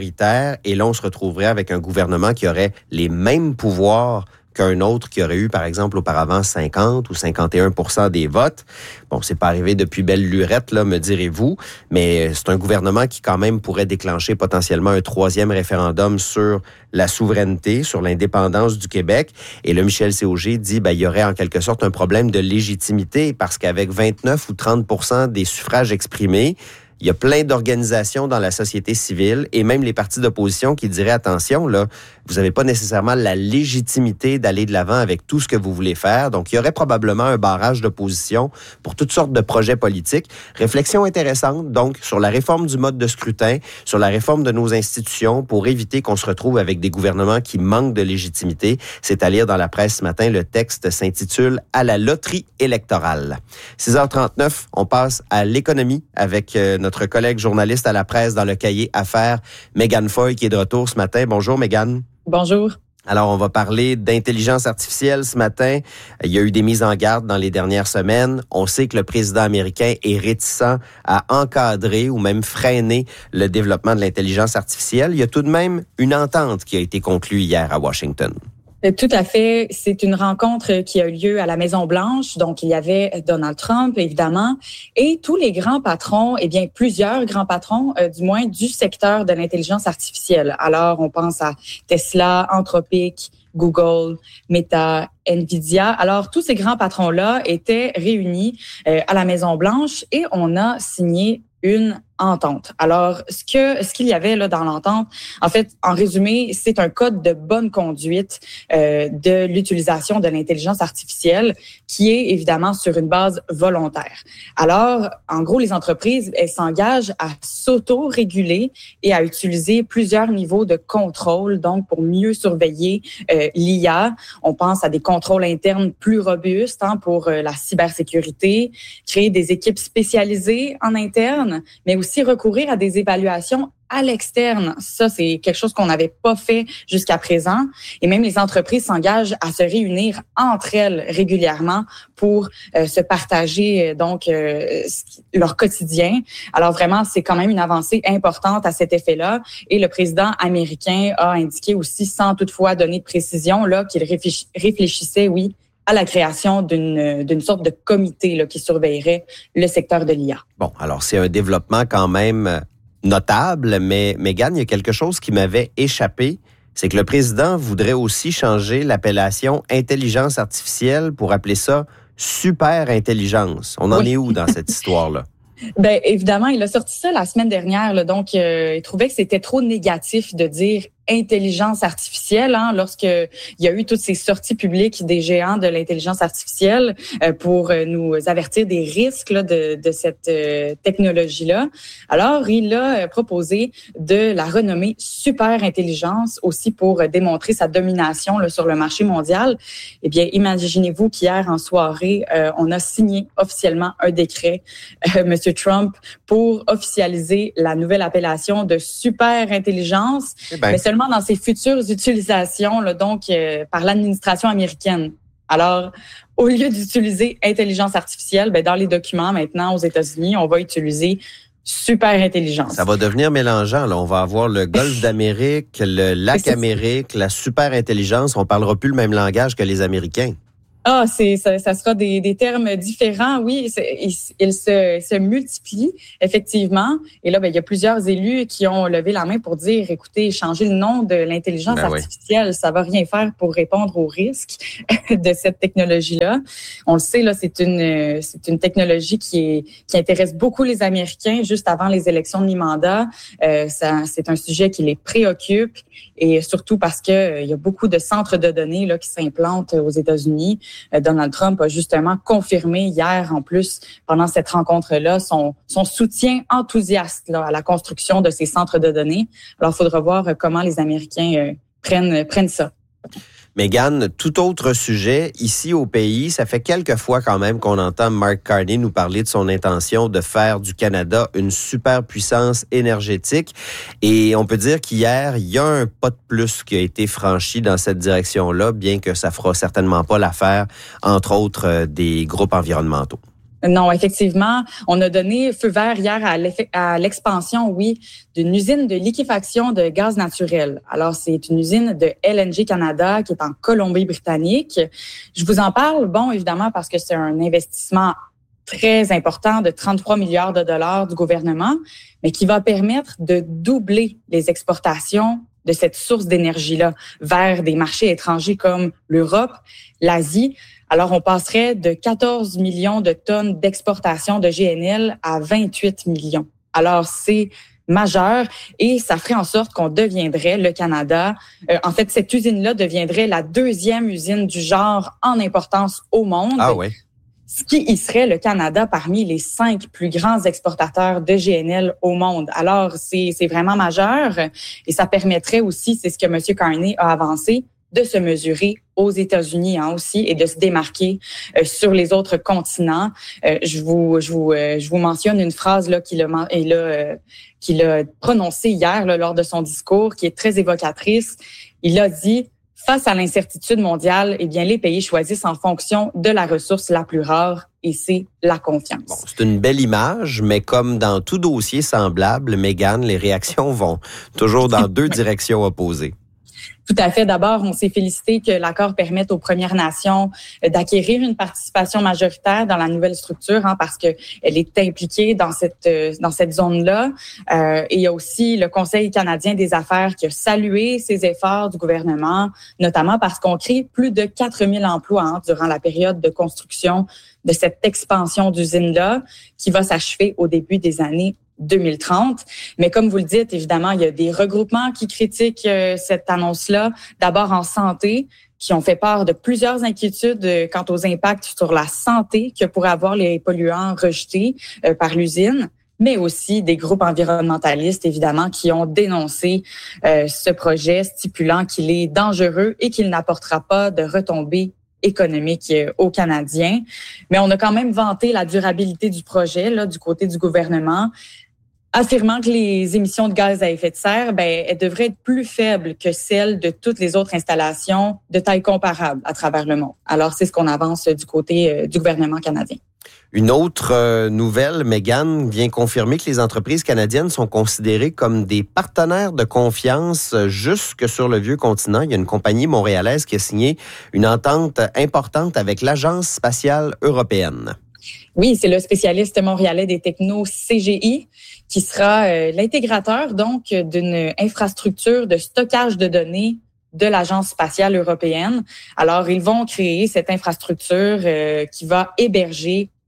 Et là, on se retrouverait avec un gouvernement qui aurait les mêmes pouvoirs qu'un autre qui aurait eu, par exemple, auparavant 50 ou 51% des votes. Bon, c'est pas arrivé depuis belle lurette, là, me direz-vous, mais c'est un gouvernement qui, quand même, pourrait déclencher potentiellement un troisième référendum sur la souveraineté, sur l'indépendance du Québec. Et là, Michel Séauger dit, il y aurait en quelque sorte un problème de légitimité parce qu'avec 29 ou 30% des suffrages exprimés, il y a plein d'organisations dans la société civile et même les partis d'opposition qui diraient, attention, là, vous n'avez pas nécessairement la légitimité d'aller de l'avant avec tout ce que vous voulez faire. Donc, il y aurait probablement un barrage d'opposition pour toutes sortes de projets politiques. Réflexion intéressante, donc, sur la réforme du mode de scrutin, sur la réforme de nos institutions pour éviter qu'on se retrouve avec des gouvernements qui manquent de légitimité. C'est à lire dans la presse ce matin. Le texte s'intitule « À la loterie électorale ». 6h39, on passe à l'économie avec notre collègue journaliste à la presse dans le cahier Affaires, Mégane Foy, qui est de retour ce matin. Bonjour, Mégane. Bonjour. Alors, on va parler d'intelligence artificielle ce matin. Il y a eu des mises en garde dans les dernières semaines. On sait que le président américain est réticent à encadrer ou même freiner le développement de l'intelligence artificielle. Il y a tout de même une entente qui a été conclue hier à Washington. Tout à fait. C'est une rencontre qui a eu lieu à la Maison-Blanche. Donc, il y avait Donald Trump, évidemment, et tous les grands patrons, plusieurs grands patrons, du moins, du secteur de l'intelligence artificielle. Alors, on pense à Tesla, Anthropic, Google, Meta, Nvidia. Alors, tous ces grands patrons-là étaient réunis à la Maison-Blanche et on a signé une entente. Alors, ce qu'il y avait là dans l'entente, en fait, en résumé, c'est un code de bonne conduite de l'utilisation de l'intelligence artificielle qui est évidemment sur une base volontaire. Alors, en gros, les entreprises, elles s'engagent à s'auto-réguler et à utiliser plusieurs niveaux de contrôle, donc pour mieux surveiller l'IA. On pense à des contrôles internes plus robustes pour la cybersécurité, créer des équipes spécialisées en interne, mais aussi recourir à des évaluations à l'externe. Ça, c'est quelque chose qu'on n'avait pas fait jusqu'à présent. Et même les entreprises s'engagent à se réunir entre elles régulièrement pour se partager leur quotidien. Alors vraiment, c'est quand même une avancée importante à cet effet-là. Et le président américain a indiqué aussi, sans toutefois donner de précision, là, qu'il réfléchissait, oui, à la création d'une sorte de comité là, qui surveillerait le secteur de l'IA. Bon, alors c'est un développement quand même notable, mais Mégane, il y a quelque chose qui m'avait échappé, c'est que le président voudrait aussi changer l'appellation intelligence artificielle pour appeler ça super intelligence. On en est où dans cette histoire-là? Évidemment, il a sorti ça la semaine dernière, là, donc il trouvait que c'était trop négatif de dire intelligence artificielle, lorsqu'il y a eu toutes ces sorties publiques des géants de l'intelligence artificielle pour nous avertir des risques là, de cette technologie-là. Alors, il a proposé de la renommer super intelligence aussi pour démontrer sa domination là, sur le marché mondial. Eh bien, imaginez-vous qu'hier en soirée, on a signé officiellement un décret, Monsieur Trump, pour officialiser la nouvelle appellation de super intelligence, mais seulement dans ses futures utilisations, là, donc par l'administration américaine. Alors, au lieu d'utiliser intelligence artificielle, dans les documents maintenant aux États-Unis, on va utiliser super intelligence. Ça va devenir mélangeant. Là. On va avoir le Golfe d'Amérique, le lac Amérique, la super intelligence. On parlera plus le même langage que les Américains. Ah, ça sera des termes différents, oui. Ils se multiplient, effectivement. Et là, il y a plusieurs élus qui ont levé la main pour dire, écoutez, changer le nom de l'intelligence artificielle, ça va rien faire pour répondre aux risques de cette technologie-là. On le sait, là, c'est une technologie qui intéresse beaucoup les Américains juste avant les élections de mi-mandat. C'est un sujet qui les préoccupe et surtout parce que il y a beaucoup de centres de données là, qui s'implantent aux États-Unis. Donald Trump a justement confirmé hier, en plus, pendant cette rencontre-là, son soutien enthousiaste là, à la construction de ces centres de données. Alors, il faudra voir comment les Américains prennent ça. Mégane, tout autre sujet, ici au pays, ça fait quelques fois quand même qu'on entend Mark Carney nous parler de son intention de faire du Canada une superpuissance énergétique. Et on peut dire qu'hier, il y a un pas de plus qui a été franchi dans cette direction-là, bien que ça fera certainement pas l'affaire, entre autres, des groupes environnementaux. Non, effectivement, on a donné feu vert hier à l'expansion, oui, d'une usine de liquéfaction de gaz naturel. Alors, c'est une usine de LNG Canada qui est en Colombie-Britannique. Je vous en parle, évidemment, parce que c'est un investissement très important de 33 milliards de dollars du gouvernement, mais qui va permettre de doubler les exportations de cette source d'énergie-là vers des marchés étrangers comme l'Europe, l'Asie. Alors, on passerait de 14 millions de tonnes d'exportation de GNL à 28 millions. Alors, c'est majeur et ça ferait en sorte qu'on deviendrait, le Canada, en fait, cette usine-là deviendrait la deuxième usine du genre en importance au monde. Ah ouais. Ce qui y serait le Canada parmi les 5 plus grands exportateurs de GNL au monde. Alors, c'est vraiment majeur et ça permettrait aussi, c'est ce que M. Carney a avancé, de se mesurer aux États-Unis aussi et de se démarquer sur les autres continents. Je vous mentionne une phrase là qu'il a prononcée hier là, lors de son discours, qui est très évocatrice. Il a dit: face à l'incertitude mondiale, eh bien les pays choisissent en fonction de la ressource la plus rare, et c'est la confiance. Bon, c'est une belle image, mais comme dans tout dossier semblable, Mégane, les réactions vont toujours dans deux directions opposées. Tout à fait. D'abord, on s'est félicité que l'accord permette aux Premières Nations d'acquérir une participation majoritaire dans la nouvelle structure, parce que elle est impliquée dans cette zone-là. Et il y a aussi le Conseil canadien des affaires qui a salué ces efforts du gouvernement, notamment parce qu'on crée plus de 4000 emplois durant la période de construction de cette expansion d'usine-là qui va s'achever au début des années 2030. Mais comme vous le dites, évidemment, il y a des regroupements qui critiquent cette annonce-là. D'abord en santé, qui ont fait part de plusieurs inquiétudes quant aux impacts sur la santé que pourraient avoir les polluants rejetés par l'usine, mais aussi des groupes environnementalistes, évidemment, qui ont dénoncé ce projet, stipulant qu'il est dangereux et qu'il n'apportera pas de retombées économique aux Canadiens. Mais on a quand même vanté la durabilité du projet là, du côté du gouvernement, affirmant que les émissions de gaz à effet de serre, elles devraient être plus faibles que celles de toutes les autres installations de taille comparable à travers le monde. Alors, c'est ce qu'on avance du côté du gouvernement canadien. Une autre nouvelle, Mégane, vient confirmer que les entreprises canadiennes sont considérées comme des partenaires de confiance jusque sur le vieux continent. Il y a une compagnie montréalaise qui a signé une entente importante avec l'Agence spatiale européenne. Oui, c'est le spécialiste montréalais des technos CGI qui sera l'intégrateur donc d'une infrastructure de stockage de données de l'Agence spatiale européenne. Alors, ils vont créer cette infrastructure qui va héberger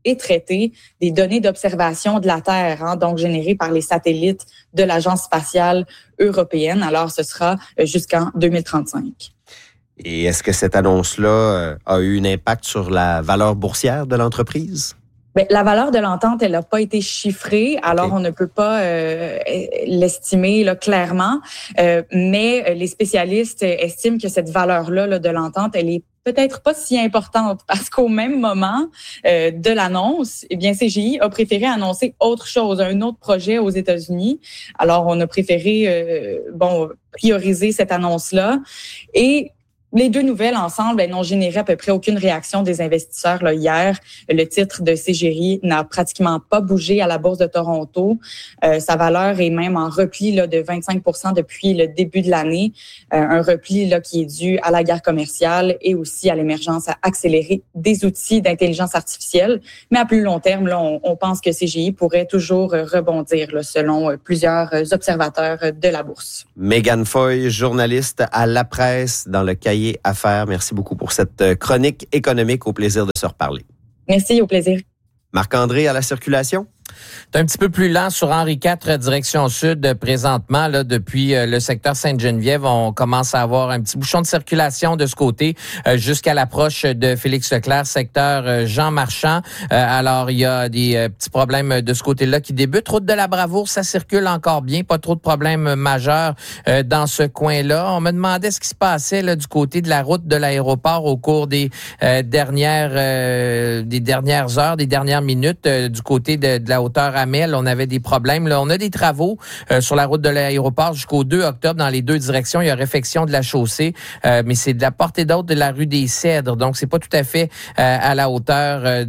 et traiter des données d'observation de la Terre, donc générées par les satellites de l'Agence spatiale européenne. Alors, ce sera jusqu'en 2035. Et est-ce que cette annonce-là a eu un impact sur la valeur boursière de l'entreprise? Bien, la valeur de l'entente, elle n'a pas été chiffrée, alors on ne peut pas l'estimer là, clairement, mais les spécialistes estiment que cette valeur-là là, de l'entente, elle est peut-être pas si importante parce qu'au même moment de l'annonce, eh bien CGI a préféré annoncer autre chose, un autre projet aux États-Unis. Alors on a préféré prioriser cette annonce-là et les deux nouvelles ensemble, elles n'ont généré à peu près aucune réaction des investisseurs là, hier. Le titre de CGI n'a pratiquement pas bougé à la Bourse de Toronto. Sa valeur est même en repli là, de 25% depuis le début de l'année. Un repli là, qui est dû à la guerre commerciale et aussi à l'émergence accélérée des outils d'intelligence artificielle. Mais à plus long terme, là, on pense que CGI pourrait toujours rebondir là, selon plusieurs observateurs de la bourse. Mégane Foy, journaliste à La Presse dans le Cahier Affaires. Merci beaucoup pour cette chronique économique. Au plaisir de se reparler. Merci, au plaisir. Marc-André à la circulation. C'est un petit peu plus lent sur Henri IV, direction sud, présentement. Là, depuis le secteur Sainte-Geneviève, on commence à avoir un petit bouchon de circulation de ce côté jusqu'à l'approche de Félix-Leclerc, secteur Jean Marchand. Alors, il y a des petits problèmes de ce côté-là qui débutent. Route de la Bravoure, ça circule encore bien. Pas trop de problèmes majeurs dans ce coin-là. On me demandait ce qui se passait là, du côté de la route de l'aéroport au cours des dernières heures, des dernières minutes, du côté de la hauteur Amel, on avait des problèmes. Là, on a des travaux sur la route de l'aéroport jusqu'au 2 octobre dans les deux directions. Il y a réfection de la chaussée, mais c'est de la portée d'autre de la rue des Cèdres. Donc, c'est pas tout à fait à la hauteur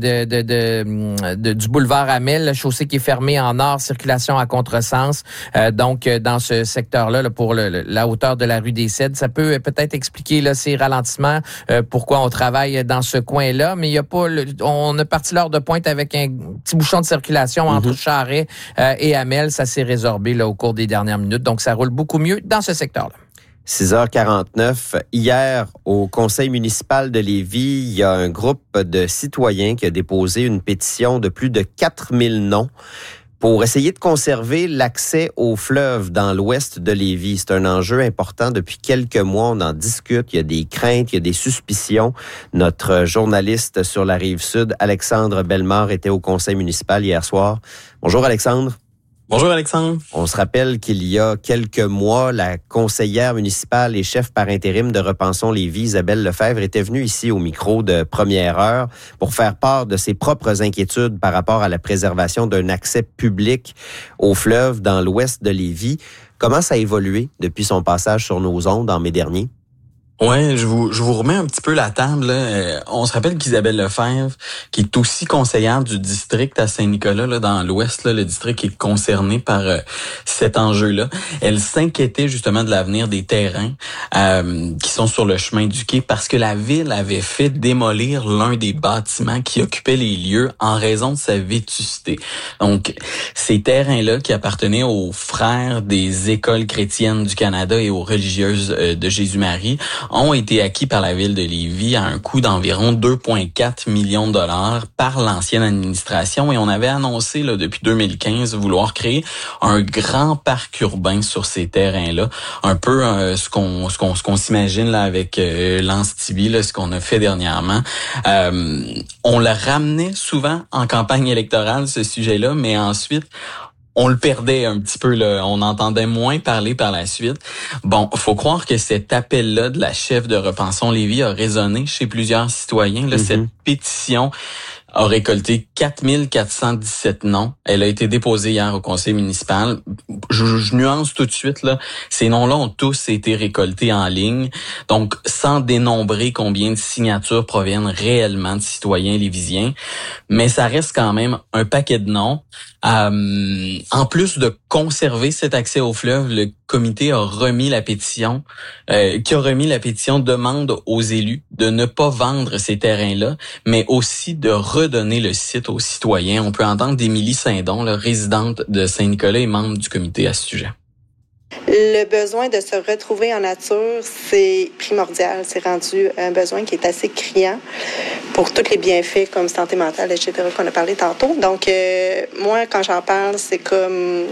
du boulevard Amel. La chaussée qui est fermée en nord, circulation à contresens. Donc, dans ce secteur-là, là, pour la hauteur de la rue des Cèdres, ça peut peut-être expliquer là, ces ralentissements, pourquoi on travaille dans ce coin-là. Mais il y a pas, on a parti l'heure de pointe avec un petit bouchon de circulation entre Charest et Amel. Ça s'est résorbé là, au cours des dernières minutes. Donc, ça roule beaucoup mieux dans ce secteur-là. 6h49. Hier, au conseil municipal de Lévis, il y a un groupe de citoyens qui a déposé une pétition de plus de 4000 noms pour essayer de conserver l'accès au fleuve dans l'ouest de Lévis. C'est un enjeu important depuis quelques mois. On en discute. Il y a des craintes, il y a des suspicions. Notre journaliste sur la Rive-Sud, Alexandre Bellemare, était au conseil municipal hier soir. Bonjour Alexandre. Bonjour Alexandre. On se rappelle qu'il y a quelques mois, la conseillère municipale et chef par intérim de Repensons Lévis, Isabelle Lefebvre, était venue ici au micro de Première Heure pour faire part de ses propres inquiétudes par rapport à la préservation d'un accès public au fleuve dans l'ouest de Lévis. Comment ça a évolué depuis son passage sur nos ondes en mai dernier? Ouais, je vous remets un petit peu la table. Là. On se rappelle qu'Isabelle Lefebvre, qui est aussi conseillère du district à Saint-Nicolas, là, dans l'Ouest, là, le district qui est concerné par cet enjeu-là, elle s'inquiétait justement de l'avenir des terrains qui sont sur le chemin du quai parce que la ville avait fait démolir l'un des bâtiments qui occupait les lieux en raison de sa vétusté. Donc, ces terrains-là qui appartenaient aux frères des écoles chrétiennes du Canada et aux religieuses de Jésus-Marie ont été acquis par la ville de Lévis à un coût d'environ 2,4 millions de dollars par l'ancienne administration et on avait annoncé là, depuis 2015 vouloir créer un grand parc urbain sur ces terrains-là, un peu ce qu'on s'imagine là avec l'Anse-Tibi, là, ce qu'on a fait dernièrement. On le ramenait souvent en campagne électorale ce sujet-là, mais ensuite on le perdait un petit peu, là. On entendait moins parler par la suite. Bon, faut croire que cet appel-là de la chef de Repensons Lévis a résonné chez plusieurs citoyens. Là, cette pétition a récolté 4417 noms. Elle a été déposée hier au conseil municipal. Je nuance tout de suite, là. Ces noms-là ont tous été récoltés en ligne. Donc, sans dénombrer combien de signatures proviennent réellement de citoyens lévisiens. Mais ça reste quand même un paquet de noms. En plus de conserver cet accès au fleuve, le comité a remis la pétition, demande aux élus de ne pas vendre ces terrains-là, mais aussi de redonner le site aux citoyens. On peut entendre d'Émilie Saint-Don, résidente de Saint-Nicolas et membre du comité à ce sujet. Le besoin de se retrouver en nature, c'est primordial. C'est rendu un besoin qui est assez criant pour tous les bienfaits comme santé mentale, etc., qu'on a parlé tantôt. Donc, moi, quand j'en parle, c'est comme,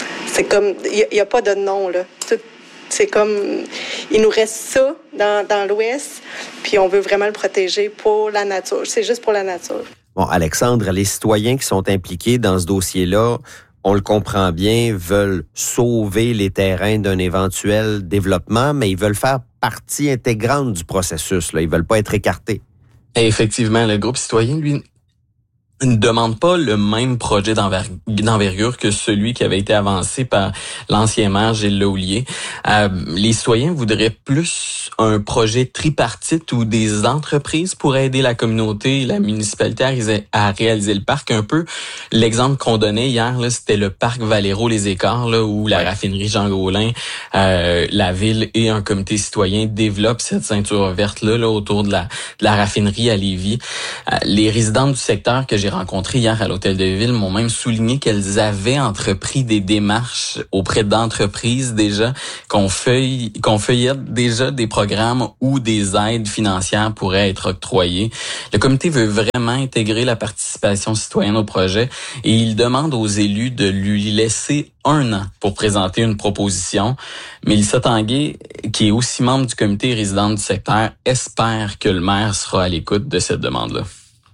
il n'y a pas de nom, là. C'est comme, il nous reste ça dans l'Ouest, puis on veut vraiment le protéger pour la nature. C'est juste pour la nature. Bon, Alexandre, les citoyens qui sont impliqués dans ce dossier-là, on le comprend bien, veulent sauver les terrains d'un éventuel développement, mais ils veulent faire partie intégrante du processus. Là. Ils veulent pas être écartés. Et effectivement, le groupe citoyen, lui, ne demande pas le même projet d'envergure que celui qui avait été avancé par l'ancien maire Gilles Laulier. Les citoyens voudraient plus un projet tripartite où des entreprises pourraient aider la communauté et la municipalité à réaliser le parc. Un peu l'exemple qu'on donnait hier, là, c'était le parc Valero-les-Écarts, là, où la raffinerie Jean-Gaulin, la ville et un comité citoyen développent cette ceinture verte-là là, autour de la raffinerie à Lévis. Les résidents du secteur que j'ai rencontrés hier à l'Hôtel de Ville m'ont même souligné qu'elles avaient entrepris des démarches auprès d'entreprises déjà, qu'on feuillette déjà des programmes où des aides financières pourraient être octroyées. Le comité veut vraiment intégrer la participation citoyenne au projet et il demande aux élus de lui laisser 1 an pour présenter une proposition. Mélissa Tanguay, qui est aussi membre du comité résident du secteur, espère que le maire sera à l'écoute de cette demande-là.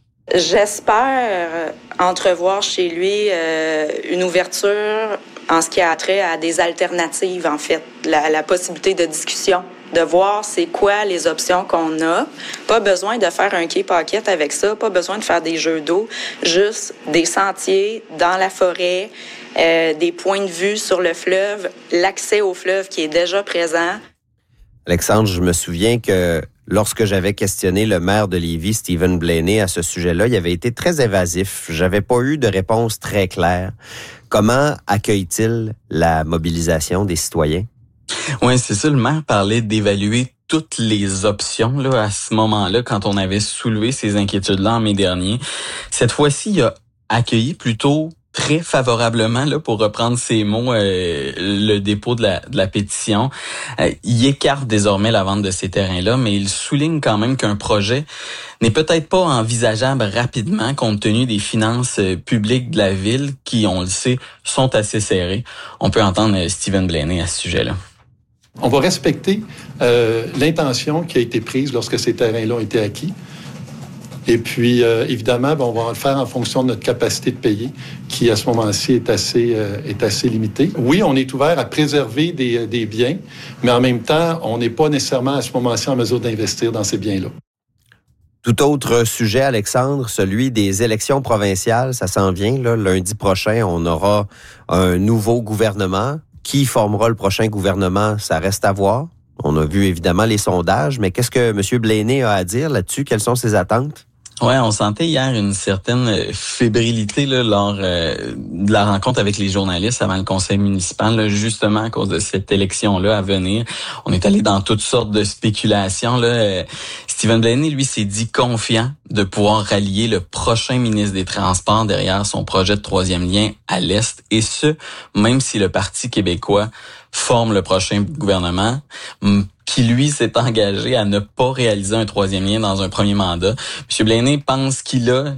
J'espère entrevoir chez lui une ouverture en ce qui a trait à des alternatives, en fait, la possibilité de discussion, de voir c'est quoi les options qu'on a. Pas besoin de faire un quai paquette avec ça, pas besoin de faire des jeux d'eau, juste des sentiers dans la forêt, des points de vue sur le fleuve, l'accès au fleuve qui est déjà présent. Alexandre, je me souviens que lorsque j'avais questionné le maire de Lévis, Stephen Blaney, à ce sujet-là, il avait été très évasif. J'avais pas eu de réponse très claire. Comment accueille-t-il la mobilisation des citoyens? Oui, c'est ça. Le maire parlait d'évaluer toutes les options là à ce moment-là, quand on avait soulevé ces inquiétudes-là en mai dernier. Cette fois-ci, il a accueilli plutôt très favorablement, là, pour reprendre ses mots, le dépôt de la pétition. Il écarte désormais la vente de ces terrains-là, mais il souligne quand même qu'un projet n'est peut-être pas envisageable rapidement compte tenu des finances publiques de la ville qui, on le sait, sont assez serrées. On peut entendre Stephen Blaney à ce sujet-là. On va respecter l'intention qui a été prise lorsque ces terrains-là ont été acquis. Et puis, évidemment, on va le faire en fonction de notre capacité de payer, qui, à ce moment-ci, est assez limitée. Oui, on est ouvert à préserver des biens, mais en même temps, on n'est pas nécessairement, à ce moment-ci, en mesure d'investir dans ces biens-là. Tout autre sujet, Alexandre, celui des élections provinciales, ça s'en vient. Là, lundi prochain, on aura un nouveau gouvernement. Qui formera le prochain gouvernement, ça reste à voir. On a vu évidemment les sondages, mais qu'est-ce que M. Blaney a à dire là-dessus? Quelles sont ses attentes? Ouais, on sentait hier une certaine fébrilité là, lors de la rencontre avec les journalistes avant le conseil municipal, là, justement à cause de cette élection-là à venir. On est allé dans toutes sortes de spéculations. Là. Stephen Blaney, lui, s'est dit confiant de pouvoir rallier le prochain ministre des Transports derrière son projet de 3e lien à l'Est, et ce, même si le Parti québécois forme le prochain gouvernement, qui, lui, s'est engagé à ne pas réaliser un 3e lien dans un premier mandat. M. Blaney pense qu'il a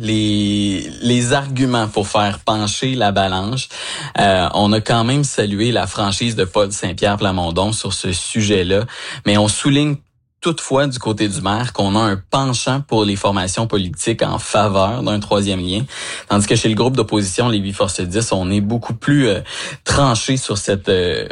les arguments pour faire pencher la balance. On a quand même salué la franchise de Paul Saint-Pierre Plamondon sur ce sujet-là, mais on souligne toutefois du côté du maire qu'on a un penchant pour les formations politiques en faveur d'un 3e lien, tandis que chez le groupe d'opposition Lévis Force 10, on est beaucoup plus tranché sur cette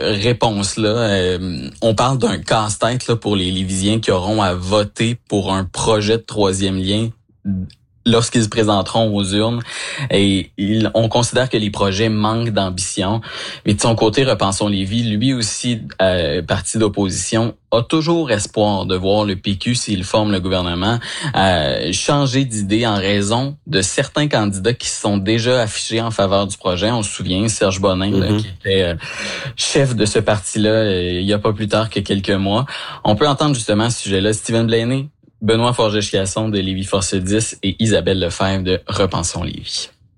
réponse-là. On parle d'un casse-tête là, pour les Lévisiens qui auront à voter pour un projet de 3e lien lorsqu'ils se présenteront aux urnes, et on considère que les projets manquent d'ambition. Mais de son côté, Repensons Lévis, lui aussi, parti d'opposition, a toujours espoir de voir le PQ, s'il forme le gouvernement, changer d'idée en raison de certains candidats qui se sont déjà affichés en faveur du projet. On se souvient, Serge Bonin, là, qui était chef de ce parti-là il y a pas plus tard que quelques mois. On peut entendre justement à ce sujet-là Stephen Blaney, Benoît Forget-Chiasson de Lévis Force 10 et Isabelle Lefebvre de Repensons Lévis.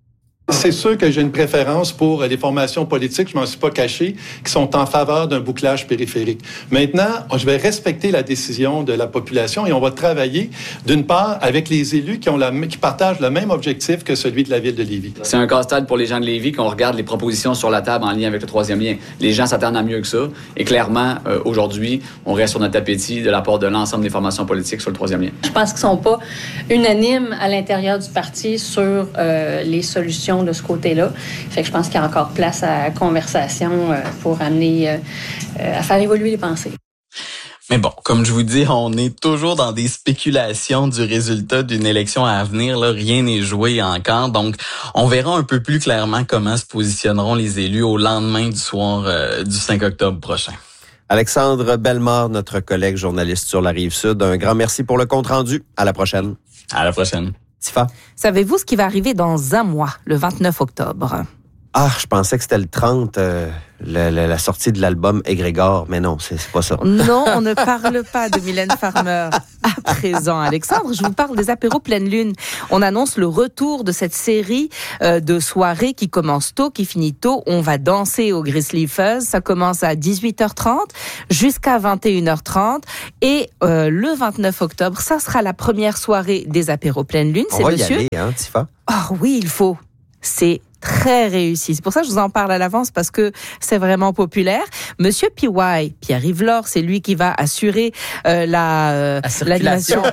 C'est sûr que j'ai une préférence pour les formations politiques, je m'en suis pas caché, qui sont en faveur d'un bouclage périphérique. Maintenant, je vais respecter la décision de la population et on va travailler, d'une part, avec les élus qui partagent le même objectif que celui de la ville de Lévis. C'est un casse-tête pour les gens de Lévis qu'on regarde les propositions sur la table en lien avec le troisième lien. Les gens s'attendent à mieux que ça. Et clairement, aujourd'hui, on reste sur notre appétit de la part de l'ensemble des formations politiques sur le troisième lien. Je pense qu'ils ne sont pas unanimes à l'intérieur du parti sur les solutions de ce côté-là. Fait que je pense qu'il y a encore place à la conversation pour amener à faire évoluer les pensées. Mais bon, comme je vous dis, on est toujours dans des spéculations du résultat d'une élection à venir. Là, rien n'est joué encore. Donc, on verra un peu plus clairement comment se positionneront les élus au lendemain du soir du 5 octobre prochain. Alexandre Bellemare, notre collègue journaliste sur la Rive-Sud, un grand merci pour le compte-rendu. À la prochaine. À la prochaine. Tifa. Savez-vous ce qui va arriver dans un mois, le 29 octobre? Ah, je pensais que c'était le 30, la sortie de l'album Égrégore, mais non, c'est pas ça. Non, on ne parle pas de Mylène Farmer à présent, Alexandre. Je vous parle des apéros pleine lune. On annonce le retour de cette série de soirées qui commence tôt, qui finit tôt. On va danser au Grizzly Fuzz. Ça commence à 18h30 jusqu'à 21h30. Et le 29 octobre, ça sera la première soirée des apéros pleine lune. On va y aller, hein, Tifa? Oh oui, il faut. C'est très réussi. C'est pour ça que je vous en parle à l'avance parce que c'est vraiment populaire. Monsieur PY, Pierre-Yves Lore, c'est lui qui va assurer l'animation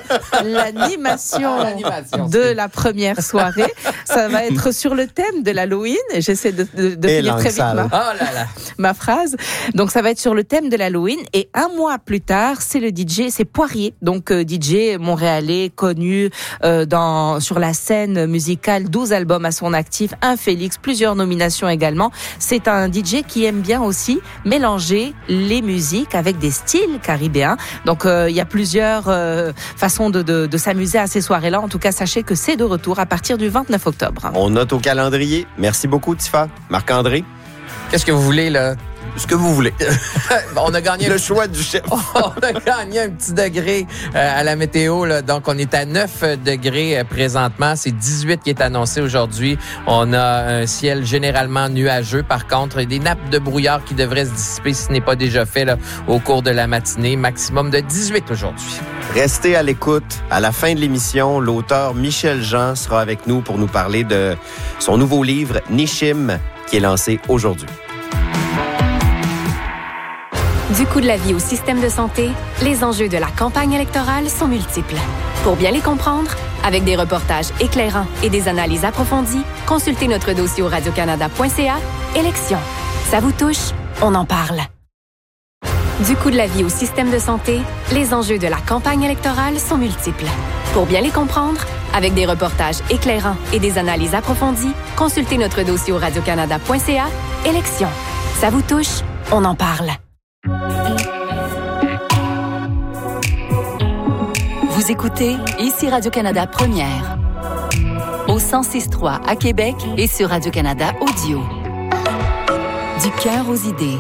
de la première soirée. Ça va être sur le thème de l'Halloween. J'essaie de finir très vite ma phrase. Donc ça va être sur le thème de l'Halloween et un mois plus tard, c'est le DJ, c'est Poirier, donc DJ montréalais connu sur la scène musicale, 12 albums à son actif, un Félix, plusieurs nominations également. C'est un DJ qui aime bien aussi mélanger les musiques avec des styles caribéens. Donc il y a plusieurs façons de s'amuser à ces soirées-là. En tout cas, sachez que c'est de retour à partir du 29 octobre. On note au calendrier. Merci beaucoup, Tifa. Marc-André? Qu'est-ce que vous voulez, là? Ce que vous voulez. On a gagné le choix du chef. On a gagné un petit degré à la météo. Là. Donc, on est à 9 degrés présentement. C'est 18 qui est annoncé aujourd'hui. On a un ciel généralement nuageux. Par contre, des nappes de brouillard qui devraient se dissiper si ce n'est pas déjà fait là, au cours de la matinée. Maximum de 18 aujourd'hui. Restez à l'écoute. À la fin de l'émission, l'auteur Michel Jean sera avec nous pour nous parler de son nouveau livre « Nishim » qui est lancé aujourd'hui. Du coût de la vie au système de santé, les enjeux de la campagne électorale sont multiples. Pour bien les comprendre, avec des reportages éclairants et des analyses approfondies, consultez notre dossier au radiocanada.ca. Élections. Ça vous touche? On en parle. Du coût de la vie au système de santé, les enjeux de la campagne électorale sont multiples. Pour bien les comprendre, avec des reportages éclairants et des analyses approfondies, consultez notre dossier au radiocanada.ca. Élections. Ça vous touche? On en parle. Vous écoutez ici Radio-Canada Première. Au 106.3 à Québec et sur Radio-Canada Audio. Du cœur aux idées.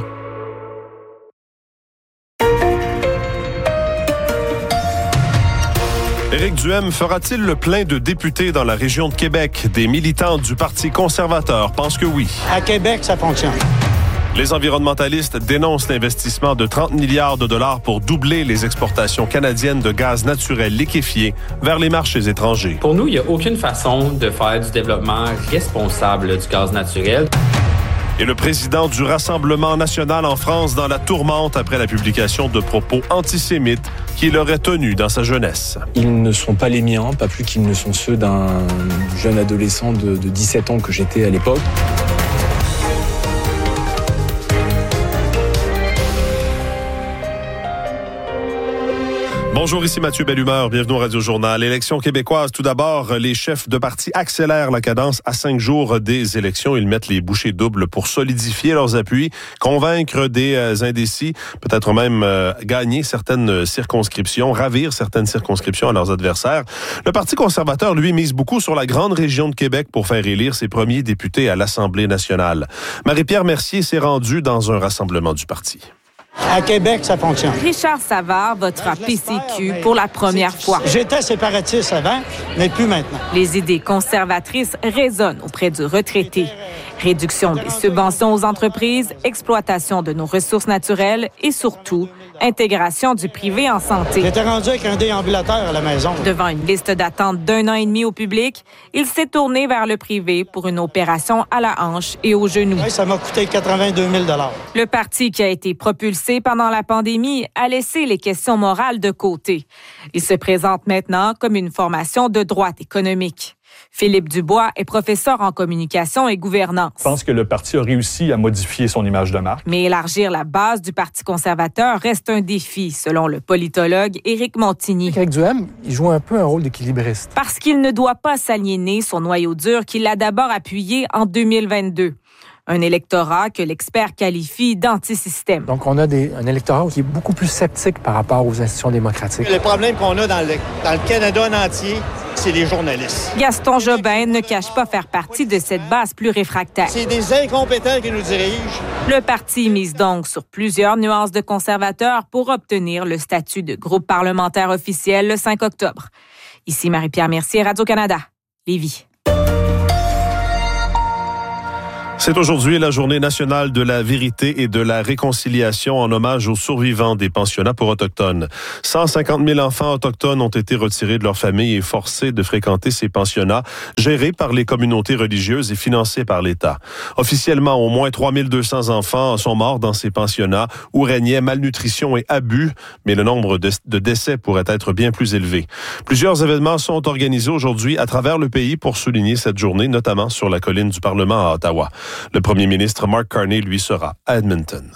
Éric Duhem fera-t-il le plein de députés dans la région de Québec? Des militants du Parti conservateur pensent que oui. À Québec, ça fonctionne. Les environnementalistes dénoncent l'investissement de 30 milliards de dollars pour doubler les exportations canadiennes de gaz naturel liquéfié vers les marchés étrangers. Pour nous, il n'y a aucune façon de faire du développement responsable du gaz naturel. Et le président du Rassemblement national en France dans la tourmente après la publication de propos antisémites qu'il aurait tenus dans sa jeunesse. Ils ne sont pas les miens, pas plus qu'ils ne sont ceux d'un jeune adolescent de 17 ans que j'étais à l'époque. Bonjour, ici Mathieu Bellumeur, bienvenue au Radio Journal. Élections québécoises, tout d'abord, les chefs de parti accélèrent la cadence à 5 jours des élections. Ils mettent les bouchées doubles pour solidifier leurs appuis, convaincre des indécis, peut-être même gagner certaines circonscriptions, ravir certaines circonscriptions à leurs adversaires. Le Parti conservateur, lui, mise beaucoup sur la grande région de Québec pour faire élire ses premiers députés à l'Assemblée nationale. Marie-Pierre Mercier s'est rendue dans un rassemblement du parti. À Québec, ça fonctionne. Richard Savard votera PCQ pour la première fois. J'étais séparatiste avant, mais plus maintenant. Les idées conservatrices résonnent auprès du retraité. Réduction des subventions aux entreprises, exploitation de nos ressources naturelles et surtout, intégration du privé en santé. J'étais rendu avec un déambulateur à la maison. Devant une liste d'attente d'1 an et demi au public, il s'est tourné vers le privé pour une opération à la hanche et au genou. Oui, ça m'a coûté 82 000 $. Le parti qui a été propulsé pendant la pandémie a laissé les questions morales de côté. Il se présente maintenant comme une formation de droite économique. Philippe Dubois est professeur en communication et gouvernance. Je pense que le parti a réussi à modifier son image de marque. Mais élargir la base du Parti conservateur reste un défi, selon le politologue Éric Montigny. Éric Duhem, il joue un peu un rôle d'équilibriste. Parce qu'il ne doit pas s'aliéner son noyau dur qu'il a d'abord appuyé en 2022. Un électorat que l'expert qualifie d'antisystème. Donc, on a un électorat qui est beaucoup plus sceptique par rapport aux institutions démocratiques. Le problème qu'on a dans le Canada en entier, c'est les journalistes. Gaston Jobin ne cache pas faire partie de cette base plus réfractaire. C'est des incompétents qui nous dirigent. Le parti mise donc sur plusieurs nuances de conservateurs pour obtenir le statut de groupe parlementaire officiel le 5 octobre. Ici Marie-Pierre Mercier, Radio-Canada, Lévis. C'est aujourd'hui la journée nationale de la vérité et de la réconciliation en hommage aux survivants des pensionnats pour Autochtones. 150 000 enfants autochtones ont été retirés de leur famille et forcés de fréquenter ces pensionnats gérés par les communautés religieuses et financés par l'État. Officiellement, au moins 3 200 enfants sont morts dans ces pensionnats où régnait malnutrition et abus, mais le nombre de décès pourrait être bien plus élevé. Plusieurs événements sont organisés aujourd'hui à travers le pays pour souligner cette journée, notamment sur la colline du Parlement à Ottawa. Le premier ministre Mark Carney, lui, sera à Edmonton.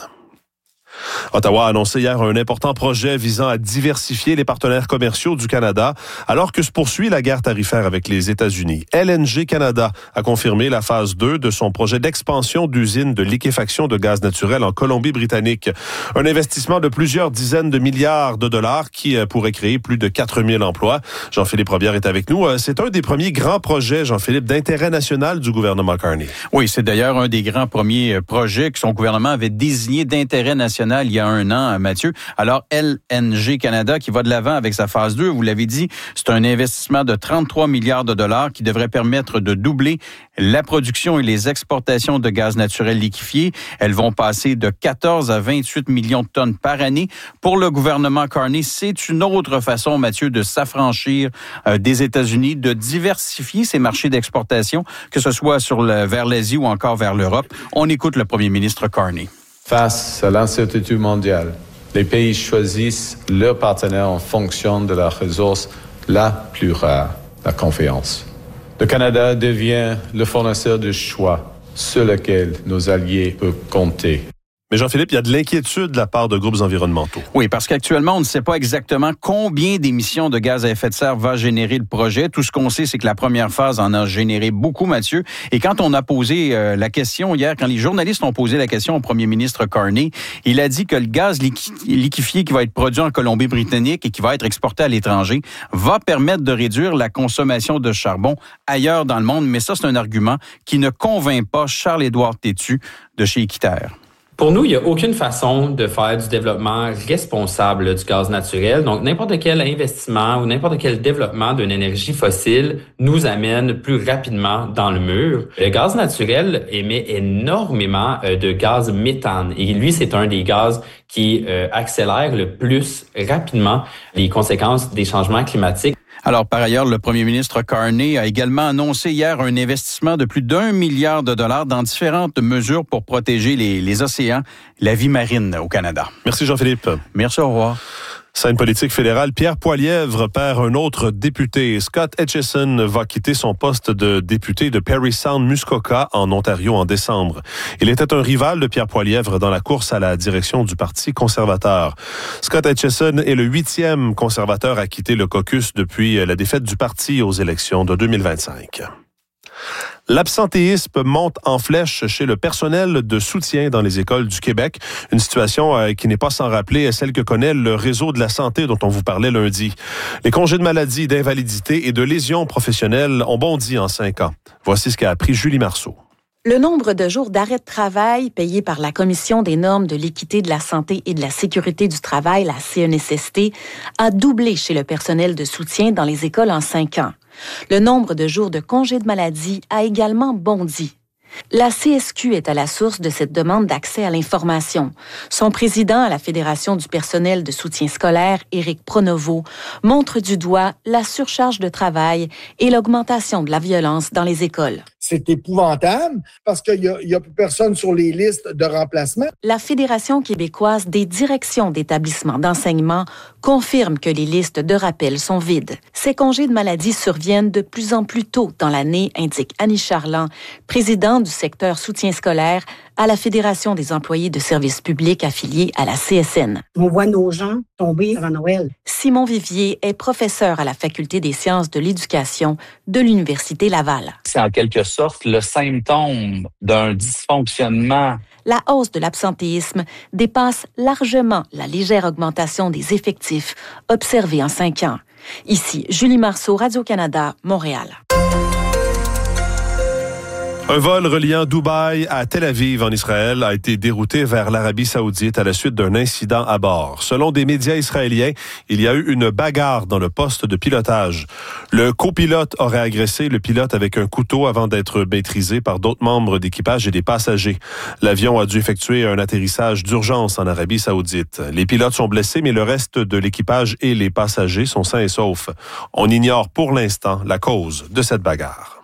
Ottawa a annoncé hier un important projet visant à diversifier les partenaires commerciaux du Canada alors que se poursuit la guerre tarifaire avec les États-Unis. LNG Canada a confirmé la phase 2 de son projet d'expansion d'usine de liquéfaction de gaz naturel en Colombie-Britannique. Un investissement de plusieurs dizaines de milliards de dollars qui pourrait créer plus de 4 000 emplois. Jean-Philippe Robillard est avec nous. C'est un des premiers grands projets, Jean-Philippe, d'intérêt national du gouvernement Carney. Oui, c'est d'ailleurs un des grands premiers projets que son gouvernement avait désigné d'intérêt national il y a un an, Mathieu. Alors, LNG Canada qui va de l'avant avec sa phase 2, vous l'avez dit, c'est un investissement de 33 milliards de dollars qui devrait permettre de doubler la production et les exportations de gaz naturel liquéfié. Elles vont passer de 14 à 28 millions de tonnes par année. Pour le gouvernement Carney, c'est une autre façon, Mathieu, de s'affranchir des États-Unis, de diversifier ses marchés d'exportation, que ce soit vers l'Asie ou encore vers l'Europe. On écoute le premier ministre Carney. Face à l'incertitude mondiale, les pays choisissent leurs partenaires en fonction de la ressource la plus rare, la confiance. Le Canada devient le fournisseur de choix sur lequel nos alliés peuvent compter. Mais Jean-Philippe, il y a de l'inquiétude de la part de groupes environnementaux. Oui, parce qu'actuellement, on ne sait pas exactement combien d'émissions de gaz à effet de serre va générer le projet. Tout ce qu'on sait, c'est que la première phase en a généré beaucoup, Mathieu. Et quand on a posé la question hier, quand les journalistes ont posé la question au premier ministre Carney, il a dit que le gaz liquéfié qui va être produit en Colombie-Britannique et qui va être exporté à l'étranger va permettre de réduire la consommation de charbon ailleurs dans le monde. Mais ça, c'est un argument qui ne convainc pas Charles-Édouard Tétu de chez Équiterre. Pour nous, il n'y a aucune façon de faire du développement responsable du gaz naturel. Donc, n'importe quel investissement ou n'importe quel développement d'une énergie fossile nous amène plus rapidement dans le mur. Le gaz naturel émet énormément de gaz méthane. Et lui, c'est un des gaz qui accélère le plus rapidement les conséquences des changements climatiques. Alors, par ailleurs, le premier ministre Carney a également annoncé hier un investissement de plus d'1 milliard de dollars dans différentes mesures pour protéger les océans, la vie marine au Canada. Merci Jean-Philippe. Merci, au revoir. Scène politique fédérale, Pierre Poilievre perd un autre député. Scott Aitchison va quitter son poste de député de Parry Sound Muskoka en Ontario en décembre. Il était un rival de Pierre Poilievre dans la course à la direction du Parti conservateur. Scott Aitchison est le 8e conservateur à quitter le caucus depuis la défaite du parti aux élections de 2025. L'absentéisme monte en flèche chez le personnel de soutien dans les écoles du Québec. Une situation qui n'est pas sans rappeler celle que connaît le réseau de la santé dont on vous parlait lundi. Les congés de maladie, d'invalidité et de lésions professionnelles ont bondi en 5 ans. Voici ce qu'a appris Julie Marceau. Le nombre de jours d'arrêt de travail payés par la Commission des normes de l'équité de la santé et de la sécurité du travail, la CNSST, a doublé chez le personnel de soutien dans les écoles en 5 ans. Le nombre de jours de congé de maladie a également bondi. La CSQ est à la source de cette demande d'accès à l'information. Son président à la Fédération du personnel de soutien scolaire, Éric Pronovo, montre du doigt la surcharge de travail et l'augmentation de la violence dans les écoles. C'est épouvantable parce qu'il y a plus personne sur les listes de remplacement. La Fédération québécoise des directions d'établissements d'enseignement confirme que les listes de rappel sont vides. Ces congés de maladie surviennent de plus en plus tôt dans l'année, indique Annie Charland, présidente du secteur soutien scolaire à la Fédération des employés de services publics affiliés à la CSN. On voit nos gens tomber avant Noël. Simon Vivier est professeur à la Faculté des sciences de l'éducation de l'Université Laval. C'est en quelque sorte le symptôme d'un dysfonctionnement. La hausse de l'absentéisme dépasse largement la légère augmentation des effectifs observée en 5 ans. Ici, Julie Marceau, Radio-Canada, Montréal. Un vol reliant Dubaï à Tel Aviv en Israël a été dérouté vers l'Arabie saoudite à la suite d'un incident à bord. Selon des médias israéliens, il y a eu une bagarre dans le poste de pilotage. Le copilote aurait agressé le pilote avec un couteau avant d'être maîtrisé par d'autres membres d'équipage et des passagers. L'avion a dû effectuer un atterrissage d'urgence en Arabie saoudite. Les pilotes sont blessés, mais le reste de l'équipage et les passagers sont sains et saufs. On ignore pour l'instant la cause de cette bagarre.